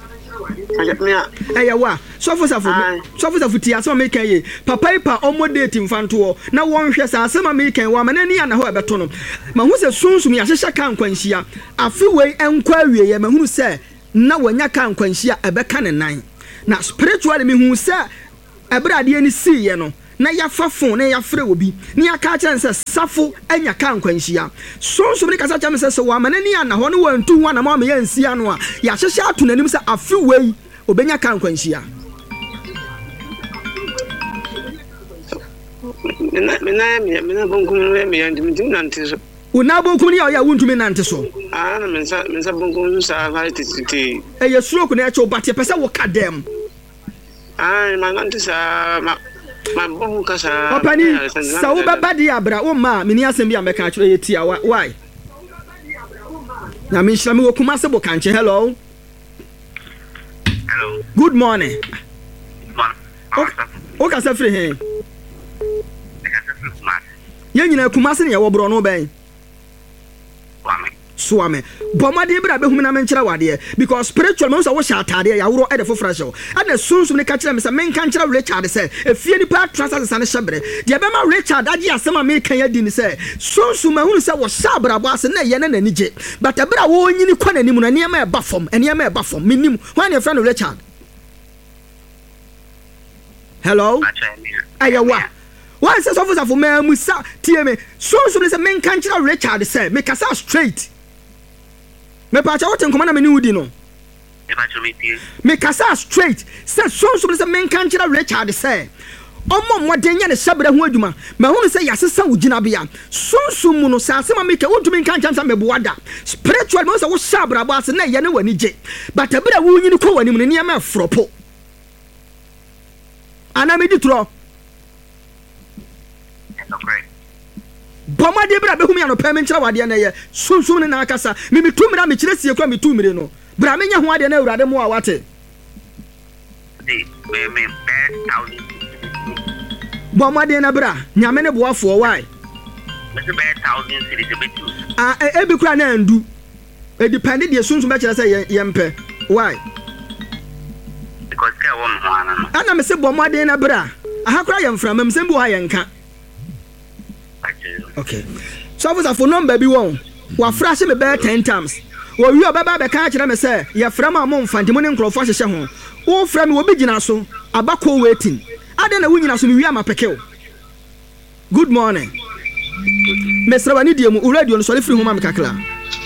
ɛyɛ wa sɔfo safo sɔfo safo ti asɛm me kan ye papa ipa ɔmo date mfantoɔ na wɔnhwɛ sɛ asɛm me kan wa manani ana hɔ ɛbɛto no mahu sɛ sunsum yɛhyehyɛ ka nkwanhyia afi wei ɛnkɔ awie yɛ mahunu sɛ na wanya ka nkwanhyia ɛbɛka ne nan na spiritually mehu sɛ ɛbra ade ni siye no na yafa fon na yafrɛ obi na yaka kyerɛ sɛ safo anya ka nkwanhyia sonso me kasa kyerɛ sɛ sɛ wa manani ana hɔ ne wantu ho na ma me yansia no a ya hyehyɛ ato nanim sɛ afi wei obenya ka nkwanhyia Mena mena mena bonkum me yandim nante so una bonkum ne ya wuntumi nante so ah na mensa mensa bonkum sa va titi e ye stroke na e che obate pese wo ka dem ah ma nante sa ma ma bonkum ka sa opani sa wo baba di abra wo ma meni asem bi ameka kire ye tia why na me shira me wo kuma se bo kanche hello Hello. Good morning. Good morning. O ka sa free he Smart. ye nyina kuma se ne ye wo bro no ben Wame. Suame bomade bra be humina menkyere wade because spiritual man so wo sha atade ya woro e de fofra hyew ana sunsum ne ka kyere me se men kan kyere Richard se efie ni pa trasa se sane hyebre de be ma Richard agi asem a me kan ya di ni se sunsum ahunu se wo sha brabo ase na ye na nanije but bra wo nyini kwa nanim na ne ma e ba fom ene ma e ba fom minim wan ne friend Richard hello ayawa why says officer for me musa tie me sunsum se men kan kyere Richard se me kasa straight me pa cha woten koma na me ni wudi no E ba chumi tie. me kasa straight say sonso se men kan kira Richard say omo moden ya ne hyabra ho adwuma ma hunu say yasesa wugina bia sonso mu no sa asema me ka wotumi kan kyamsa me boada spiritual mo say wo hyabra bo ase na ye ne wani je but abira wo nyini ko wani mu ne ma fropo ana me di tro Boma de bra be humi ano payment kira wade na ye sunsun ne na akasa me mitumira me kire sie kwa mitumire no bra me nya ho ade na awurade mo a wate Di me me thousand. Boma de na bra nyame ne boafo why Me se be thousand cities e betu. ah e bi kura na ndu e depend de sunsun be kire say ye mpe why Because ke wo ho ana no. ana me se boma de na bra aha kura ye mfra me se bi ha ye nka okay so for for number bi won wa fra se me be ten times wo wi obaba be ka kire me say ye fra ma mo mfante mo ne nkrofo hyehye ho wo fra me wo bi gina so abako waiting ade na wo nyina so me wi amapekew good morning mesra wani die mu radio no so le free homa me kakla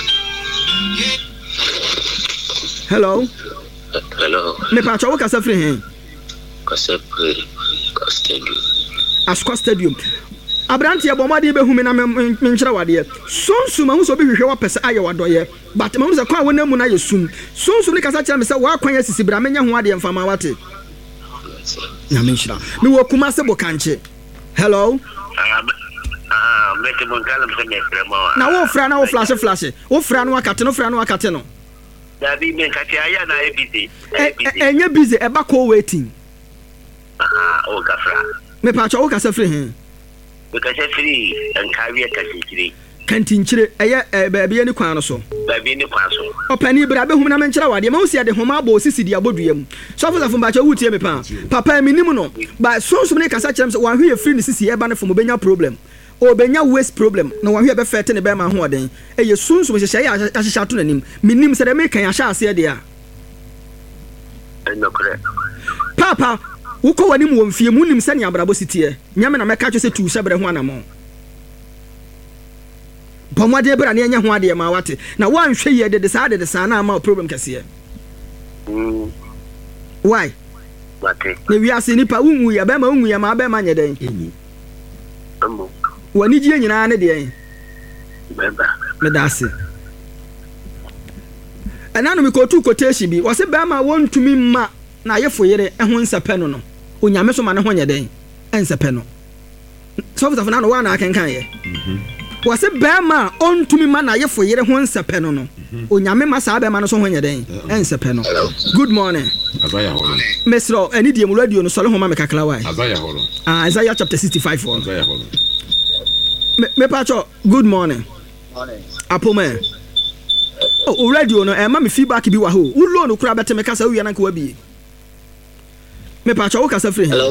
hello Hello. me pa cho wo kasa free hen Kasa free stadium. Asco stadium Abranti abomade be humi na menkyere wade sonsum ahu so bi hwehwe wa pese aye wadoye but mahu se kwa wona mu na yesum sonsum ne kasa kyerɛ me se wa kwan asisi bra menya ho ade mfama wate na menhyira me wo kuma se bo kanche hello Ah, me te mon kalam se me frema. na wo fra na wo flash flash wo fra no akate no fra no akate no Da bi me ka tia ya na e busy. enye busy e ba call waiting Ah, o ka fra. me pa cho wo kasa free hen Because free and carry a kantinchire. kantinchire eye ba bia ni kwan no so Ba bi ni kwan so. opani bra be hum na menkyere wade ma usi ade homa ba osisi di aboduam so for for ba cha wutie me pa papa minim no ba sonsom ne kasa kyerem se wan hwe free ni sisi e ba ne fom obenya problem obenya waste problem na wan hwe be fete ne be ma ho oden eye sonsom hye hye ahyehyɛ ato nanim minim se de me kan ahye ase de a No correct. papa wuko wani mu womfie mu nim se ne abrabo sitie nyame na meka kyo se tu se bre ho anamo bomwade bra ne anya ho ade ma wate na wan hwe ye de de sa de de sa na ma problem kase Mm. why Mate. na wi ase nipa wunwu ya be ma wunwu ya ma be ma nyeden Ambo. wani gie nyina ne de Beba. me da ase enanu mi ko tu quotation bi wo se be ma wontumi ma na yefo yere ehun sepe no no onyame so ma ne ho nyeden ensepe no so for na no wa na akenkan ye mhm wo se be ma ontumi ma na yefo yere ho nsepe no no onyame ma saa be ma no so ho nyɛ den ensepɛ no. Good morning Isaiah holo Mesro ani die mu radio no sɔle ho ma me kakra wa Isaiah holo ah Isaiah chapter sixty-five for Isaiah holo me pacho. Good morning morning apome o radio no e ma me feedback bi wa ho wo lo no kura bete me kasa wo ya na nka wa bi me pacho wo kasa free. Hello.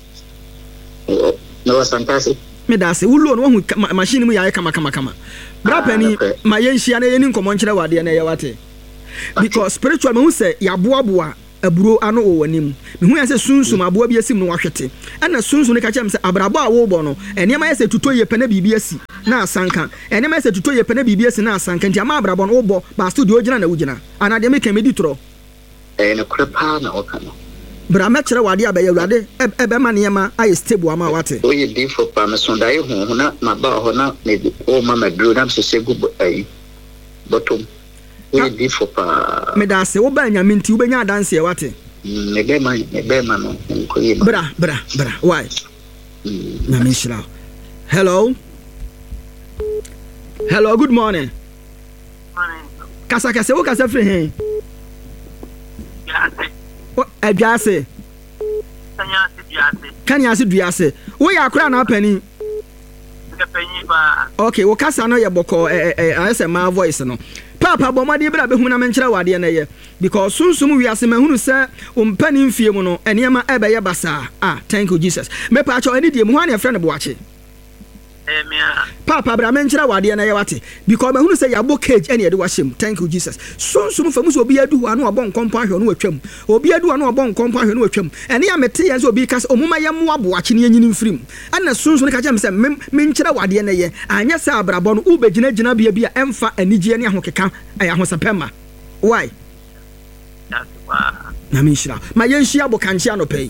No Santasi. Me da se wo lo no wo hu machine mu ya kama kama kama bra pani ma ye nhia na ye ni nkomo nkyere wade na ye wate because spiritual me hu se ya boaboa aburo ano wo wanim me hu ya se sunsum aboa bi asim no wahwete ana sunsum ne ka kyem se abrabo a wo bo no ene ma ye se tuto ye pena bibi asi na asanka ene ma ye se tuto ye pena bibi asi na asanka nti ama abrabo no wo bo ba studio gina na wugina ana de me kan me di tro eh na krepa na okano bra me kyere wade abaye awurade ebe ma ne ma aye stable ama wate o ye di for pa me so dai hu na ma ba ho na me o ma ma dro na se se gu ai bottom o ye di for pa me da se wo ba nyame nti wo benya dance e wate me be ma me be ma no ko ye bra bra bra why na me shira. Hello hello good morning kasa kasa wo kasa free hen o adwase Tanya Sidiase. Kanya Sidiase. Wo ya akra na pani. Kepenyi ba. Okay, wo kasa no ye boko eh eh ase ma voice no. Papa bomade bra be hu na menkyere wade na ye because sunsum wiase mahunu se umpani mfie mu no enema ebe ye basa. Ah, thank you Jesus. Me pa cho ani die mu ha na friend boache. Papa bra menkyere wade na ye wate because mahunu se ya bo cage ene ye de wahyem. Thank you Jesus. Sunsum famu so obi adu anu obon kompo ahwe no atwam. Obi adu anu obon kompo ahwe no atwam. Ene ya mete ye so obi kasa omuma ye mo aboache ne nyini mfrim. Ana sunsum ka kyem se menkyere wade na ye anya se abrabo no ubegina gina bia bia emfa anigye ne ahokeka ay ahosapema. Why? Na minshira. Ma yenhia bokanche anopai.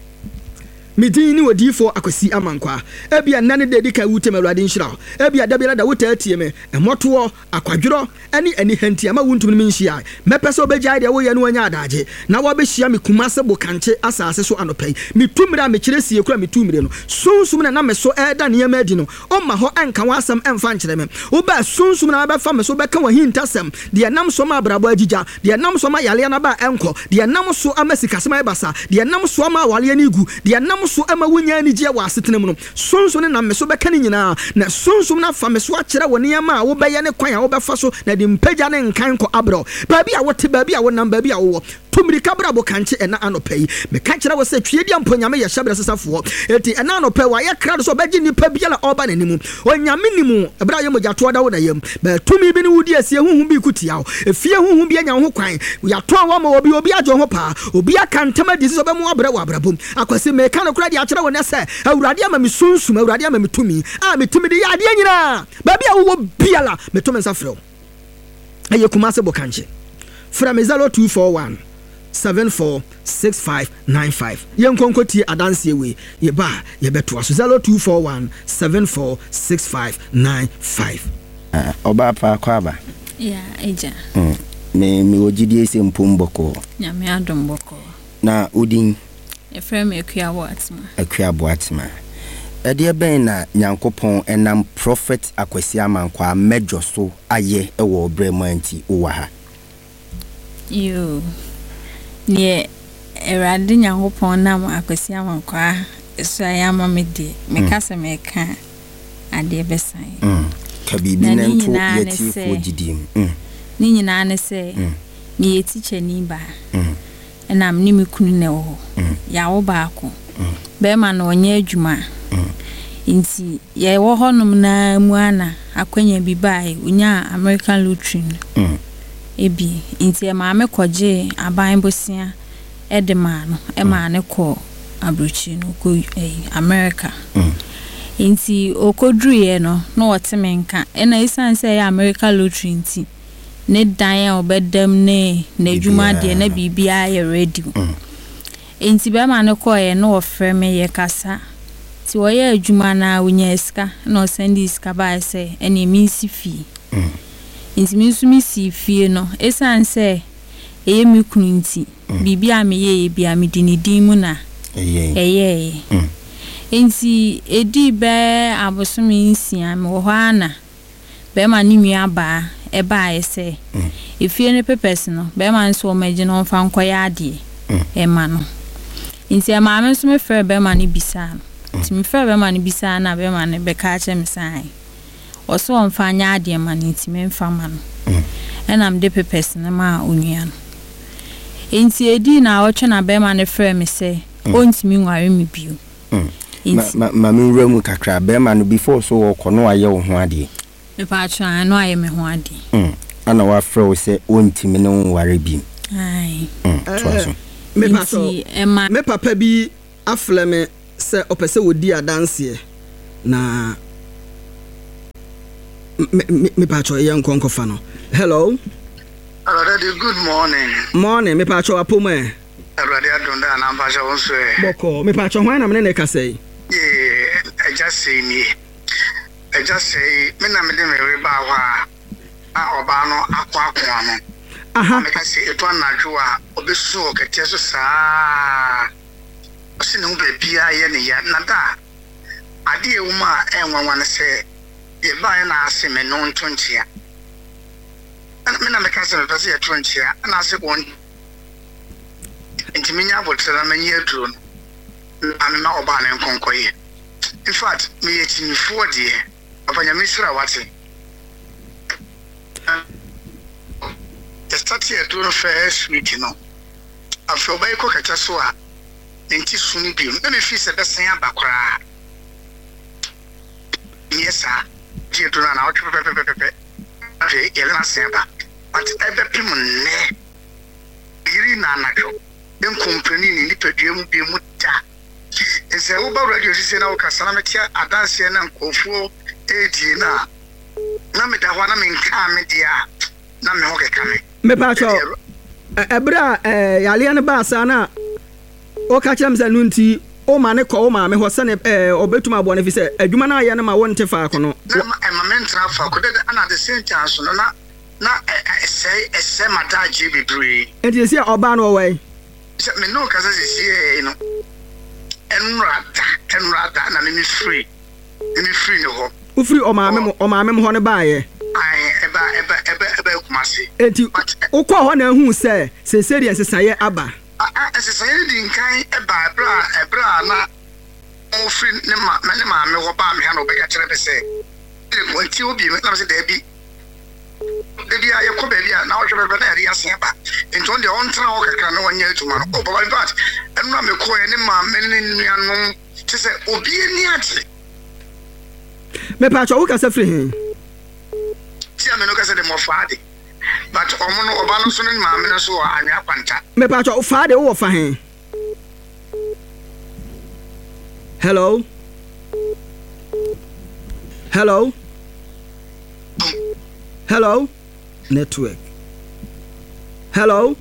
Midini wodifo akwasi amankwa ebia nane de dika wutem awrade nhira ebia da bia da wota atie me emoto akwadworo ani ani hanti ama wuntum mi nhia mepese obegya de wo ye no anya adaje na wo be hia me kumase bokanche asase so anopai mitumira me kire sie kura mitumire no sunsum na na me so eda ne yama adi no o ma ho enka wasam emfa nkire me wo ba sunsum na ba fa me so be ka wahintasem de nam so ma abrabo agija de nam so ma yale na ba enko de nam so amasikasema ebasa de nam so ma wale ni gu de nam so ama wonya ni je wa asetena mu no sonso ne na me so beka ne nyina na sonso na fa me so akere woni ama wo be ye ne kwan a wo be fa so na de mpagya ne nkan ko abro baabi a wote baabi a wonam baabi a wo tumiri kabra bo kanche ena anopai me ka kire wo se twie dia mponyame ye hyabra sesafo eti ena anopai wa ye kra so beji nipa biala oba nanimu onyame nimu ebra ye mogya to da wo na yam ba tumi bi ne wudi asie huhu bi kutia wo efie huhu bi anya ho kwan ya to wa ma obi obi ajo ho pa obi aka ntama di so be mu abra wa abrabom akwase me ka no kra di akire wo na se awurade ama me sunsum awurade ama me tumi a me tumi di ya de nyina ba bia wo biala me to me safro aye kumase bo kanche from zero two four one seven four six five nine five yen konkoti adanse we ye ba ye beto aso zero two four one seven four six five nine five oba pa kwaba ya eja mm me me ogidie se mpomboko ya me adomboko na udin e frame akua boatma akua boatma ede ben na nyankopon enam prophet akwasi amankwa medjo so aye ewo bremanti uwa ha yo nie erade nyankopon nam akwasi amankwa so ayama mede mekasa meka ade besan mm kabibi nanto yeti fo gidim mm ni nyina ne se me yeti chani ba mm enam ni mekunu ne wo ya wo baako be ma na onye adwuma inti ye wo honum na mu ana akwanya bi bae unya American Lottery mm ebi inti e ma me koje aban bosia edema no e ma ne ko abrochi no ko America mm inti okodruye no no wotemenka e na isanse ya American Lottery inti ne dan obedem ne na dwuma de na bibia ye ready enti be ma ne ko ye no ofre me ye kasa ti wo ye adwuma na wonya iska no send iska ba se ene mi si fi enti mi su mi si fi no esanse eye mi kunu nti bibia me ye bia me dinidin mu na eye eye enti edi be abosomi nsia me wo ana be ma ni mi aba ɛbaa ɛsɛ efie ne papers no bɛrima nso ɔmagye no ɔmfa nkɔyɛ adeɛ ɛma no nti maame nso me frɛ bɛrima no bisa no nti me frɛ bɛrima no bisa na bɛrima no bɛka kyɛ me san ɔso ɔmfa nya adeɛ ma no nti me mfa ma no ɛna mde papers no ma onua no nti edi na ɔtwe na bɛrima no frɛ me sɛ ɔntimi nware me bio ma ma me wura mu kakra bɛrima no before so ɔkɔ no ayɛ wo ho adeɛ me pa atwa no ayɛ me ho adeɛ mm ana wa frɛ wo sɛ ɔntimi no nware bi ai mm so me pa so me papa bi aflɛ me sɛ ɔpɛ sɛ wodi adanseɛ na me me pa atwa yɛ nkɔnkɔfa no hello Already good morning. Morning, me pa atwa apoma. Already adonda na mpacha wonso e. Boko, me pa atwa hwan na me ne ka sey. Yeah, I just say me. I just say me na me de me we ba wa a oba no akwa akwa no. Aha. Me ka say eto anadwo a obesu okete so saa. O si ne ho ba bia ye ne ya na da. Ade e wuma enwanwa ne se ye ba na ase me no ntontia. Me na me ka say me pese ye tontia na ase won intiminya botra many aduro no na oba na nkonkoye. In fact me yetini for die afanya misra wate the start here to first week no afro bai ko kacha so a nti sunu bi na me fi se besen abakora yes ah tie to na na otwe pepe pepe pepe afi yele na se ba but ebe pim ne iri na anadwo enkompani ni nipadua mu bi mu da ese wo ba radio sise na wo kasa na metia adanse na nkofo edi na na me da ho na me nka me dia na me ho keka me me pa cho ebra eh yale ne ba sa na o ka kyerem se nu nti o ma ne ko o ma me ho se ne eh obetuma abo ne fi se adwuma na ye ne ma won te fa ko no na ma me ntra fa ko de ana the same chance no na na ese ese madaje bebre enti se oba no we se me no kasa se sie no enrada enrada na me free me free no ho u free o ma me o ma me ho ne ba ye ai eba eba eba eba kumase enti u ko ho na hu se se serious saye aba ah se saye di nkan eba ebra ebra na o free ne ma ne ma me ho ba me ha no be ka kire be se e ko ti obi me na se da bi debi aye ko be bia na o hwe be na ri ase ba ento de on tra o kakra na wanya atuma no o ba in fact enu na me ko ye ne ma me ne nuanom te se obi ani ate me pa cho wo ka se free hin ti a me no ka se de mo faade but omo no oba no so ne ma me no so anwa kwanta me pa cho faade wo fa hin hello hello hello network hello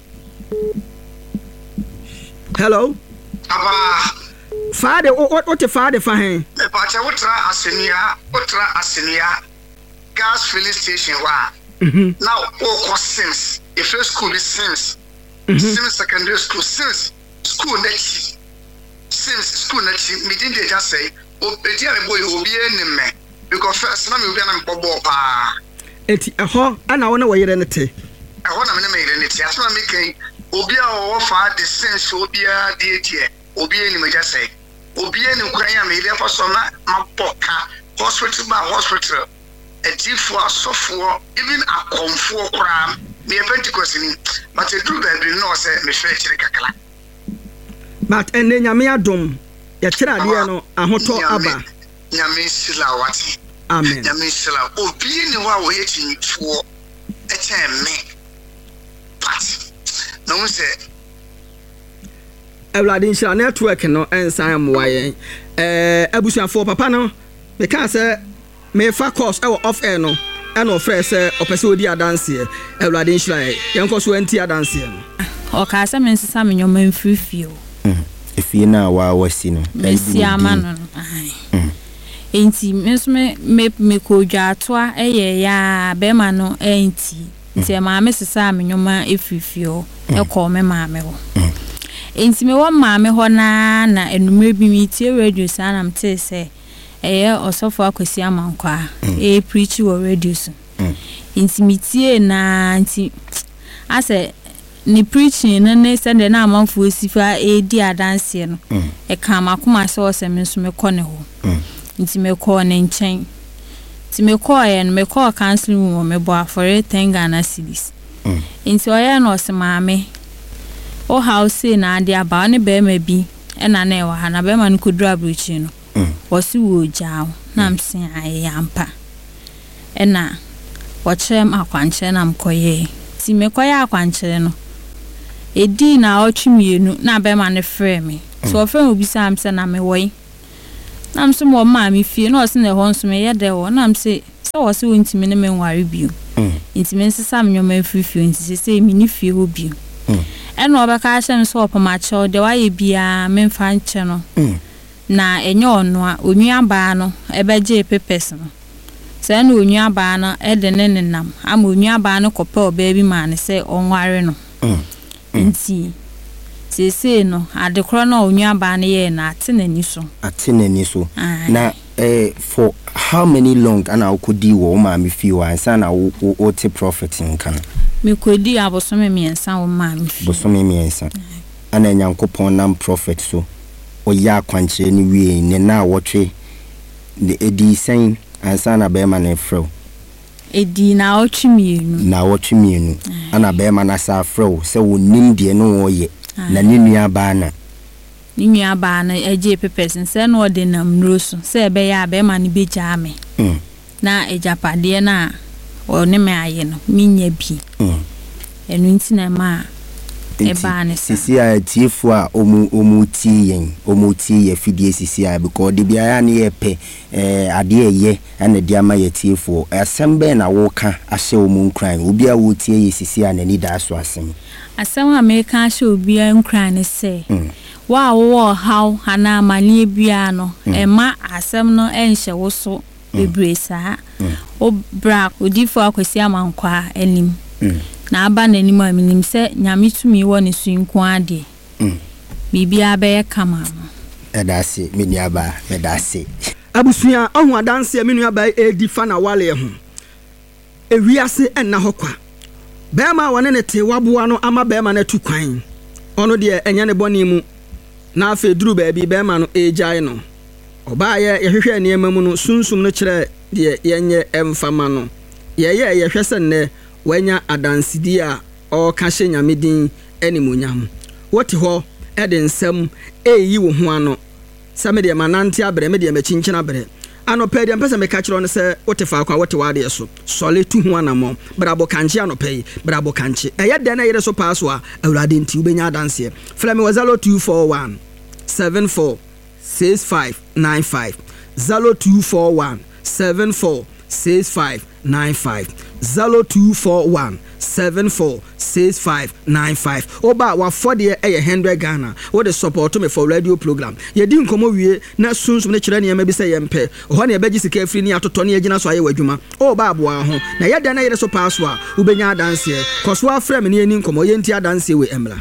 hello aba faade o te faade fa hen me pa cha wotra asenia wotra asenia gas filling station wa mhm now o ko Sims the first school is Sims Sims secondary school Sims school next Sims school next me didn't they just say o pedi am boy obi enim me because first na me obi na me bobo pa eti eho ana wo na wo yere ne te eho na me na me yere ne te aso na me kan obi a wo fa the sense obi a de tie obi eni me just say obi eni kwan ya me ile fa so na mapoka hospital ba hospital etifo asofo even akomfo kra me Pentecost ni but e do be no say me fe chire kakala but enne nyame adom ya kire ade no ahoto aba nyame sila wati amen nyame sila obi ni wa wo ye tinfo e che me but no mo say Ewlade nshira network no ensan moa yen eh abusuafo papa no me ka se me fa course e off air no e no frɛ se opese odi adanse Ewlade nshira yen ko so anti adanse no o ka se me nsesa me nyoma mfirifio mhm efie na wa wasi no mesi ama no ai mhm enti me so me me ko dwa toa eye ya be ma no enti nti ma me sesa me nyoma efirifio e ko me ma me ho enti me wo ma me ho na na enumre bi mi tie radio sana mte se eye osofo akwesi amankwa e preach wo radio so nti mitie na nti ase ni preaching na ne sende na amanfo sifa e di adanse no e ka makoma se o se me so me kɔ ne ho nti me kɔ ne nkyɛn nti me kɔ ye no me kɔ counseling room me bo afore ten Ghana cedis nti o ye no se maame o house na ade aba ne be ma bi e na na e wa ha na be ma no kodura bruchi no wo si wo jaaw na mse aye ampa e na wo chem akwanche na mkoye ti me koye akwanche no edi na otwimienu na be ma ne frɛ me so o frɛ obi sam se na me woy na mse mo ma me fie na o se ne ho nso me ye de wo na mse se wo se wontimi ne me nware bio ntimi nsesa me nyoma afifio ntisi se mi ni fie ho bio eno obeka hyem so opama che de waye bia me mfa nche no na enye ono a onua baa no ebeje pepes no se na onua baa no e de ne nenam ama onua baa no kopa oba bi ma ne se onware no nti sese no adekro na onua baa no ye na atenani so atenani so na eh for how many long ana okodi wo ma me fi wa ansa na wo te prophet nkan me kodi abosome miensa wo ma me fi bosome miensa ana nyankopon nam prophet so oya kwanche ni wie ne na wotwe de edi sen ansa na be ma na frɛw edi na otwimienu na otwimienu ana be ma na sa frɛw sɛ wonim de no wo ye na ne nua ba na ne nua ba na eje pepes nse na ode nam nroso sɛ be ya be ma ne beja me na ejapade na one me aye no minya bi enu nti na ma eba ne sisi a tiefo a omu omu ti yen omu ti ye fidie sisi a because de bia na ye pe eh ade ye na de ama ye tiefo asembe na wo ka ahye omu nkran obi a wo tie ye sisi a na ni da so asem asem a me ka ahye obi a nkran ne se wa wo how ana amanie bia no e ma asem no enhye wo so bebre saa o bra odifo akwasi amankwa anim na aba na anim a minim se nyame tumi wo ne so nko ade bibia be ye kama edase mini aba edase abusua ohu adanse menu aba edi fa na wale ho ewiase enna hokwa be ma wone ne te waboa no ama be ma na tu kwan ono de enye ne boni mu na afa duru ba bi be ma no ejai no oba ye yehwehwe niema mu no sunsum no kire de yenye emfama no ye ye yehwese ne wanya adansidi a o ka hye nyamedin animonyam wote ho e de nsam eyi wo ho ano same de manante abre me de machinchina abre anope de mpesa me ka kire no se wote fa kwa wote wade so sole tu ho anamo brabo kanche anope brabo kanche eye de na yere so paso a awurade nti ubenya adanse fra me wazalo two four one seven four six five nine five zero two four one seven four six five nine five zero two four one seven four six five nine five oba wa for de e one hundred Ghana wo de support me for radio program ye di nkomo wie na sunsum ne kire ne ma bi se ye mpe ho ne beji sika afri ni atoto ne agina so aye wadwuma oba aboa ho na ye de na ye so paso a ubenya adanse koso afra me ne ni nkomo ye nti adanse we emra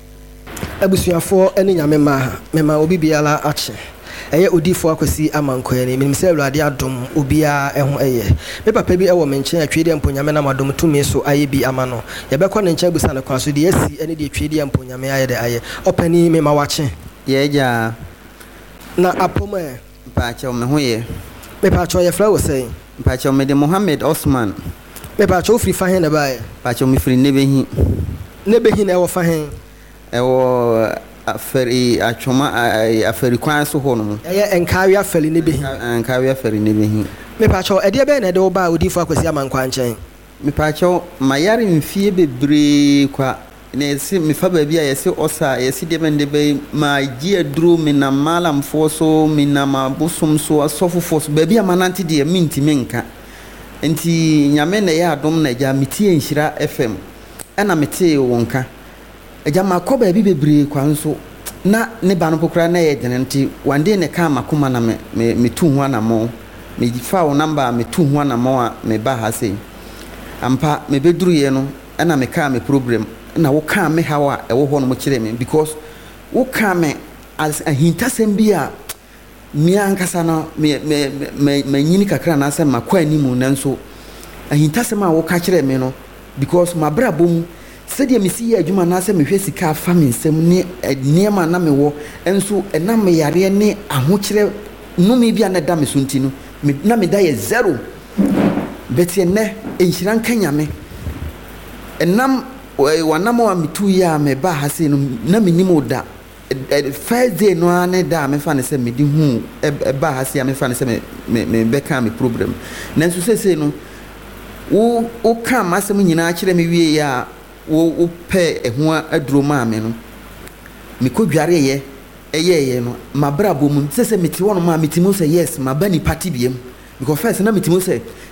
abusuafo ene nyame ma me ma obi biala ache eye odifo akwasi amankoye ne minim se awurade adom obia eho eye me papa bi ewo menche atwede emponyame na madom tumi so aye bi amano ye bekọ ne nche busa ne kwaso de yesi ene de atwede emponyame aye de aye opani me ma wache ye ja na apoma pa che me ho ye me pa cho ye fra wo sei pa che me de Mohammed Osman me pa cho free fa hen na bae pa che me free nebehi nebehi na ewo fa hen ewo aferi atwoma aferi kwan so ho no eye enkawe aferi ne behi enkawe aferi ne behi me pa cho ede be na de wo ba odifo akwasi amankwa nchen me pa cho mayare mfie bebre kwa na esi me fa ba bia yesi osa yesi de mende be ma gi aduro me na malam fo so me na mabusum so asofofo so ba bia manante de minti menka enti nyame na ya adom na ja metie nhira F M ana metie wonka eja makoba bi bebre kwanso na ne ba no pokra na ye denenti wande ne ka makoma na me me tu ho na mo me fa wo number me tu ho na mo a me ba ha sei ampa me beduru ye no na me ka me problem na wo ka me hawa e wo ho no mo kire me because wo ka me as a hintasem bi a mi ankasa no me me me nyini kakra na asem makwa animu nanso ahintasɛm a woka kyerɛ me no because mabrabɔ mu sɛdeɛ mesi yɛ adwuma anaasɛ mehwɛ sika afa me nsɛm ne nneɛma na mewɔ ɛnso ɛnam me yareɛ ne ahokyerɛ nnome bi a na da me so nti no na meda yɛ zero bɛti ɛnnɛ ɛnhyira nka nyame ɛnam wanam a metu yi a meba ha sei no na menim wo da first day no a ne da a mefa ne sɛ mede hu ɛba ha sei a mefa ne sɛ mebɛka me problem nanso seesei no wo woka m'asɛm nyinaa kyerɛ me wie a wo wopɛ ɛho aduro maa me no mekɔdwareyɛ ɛyɛyɛ no mabrabɔ mu sɛ sɛ mete hɔ no ma metimi sɛ yes maba nipa te biam because first na metimi sɛ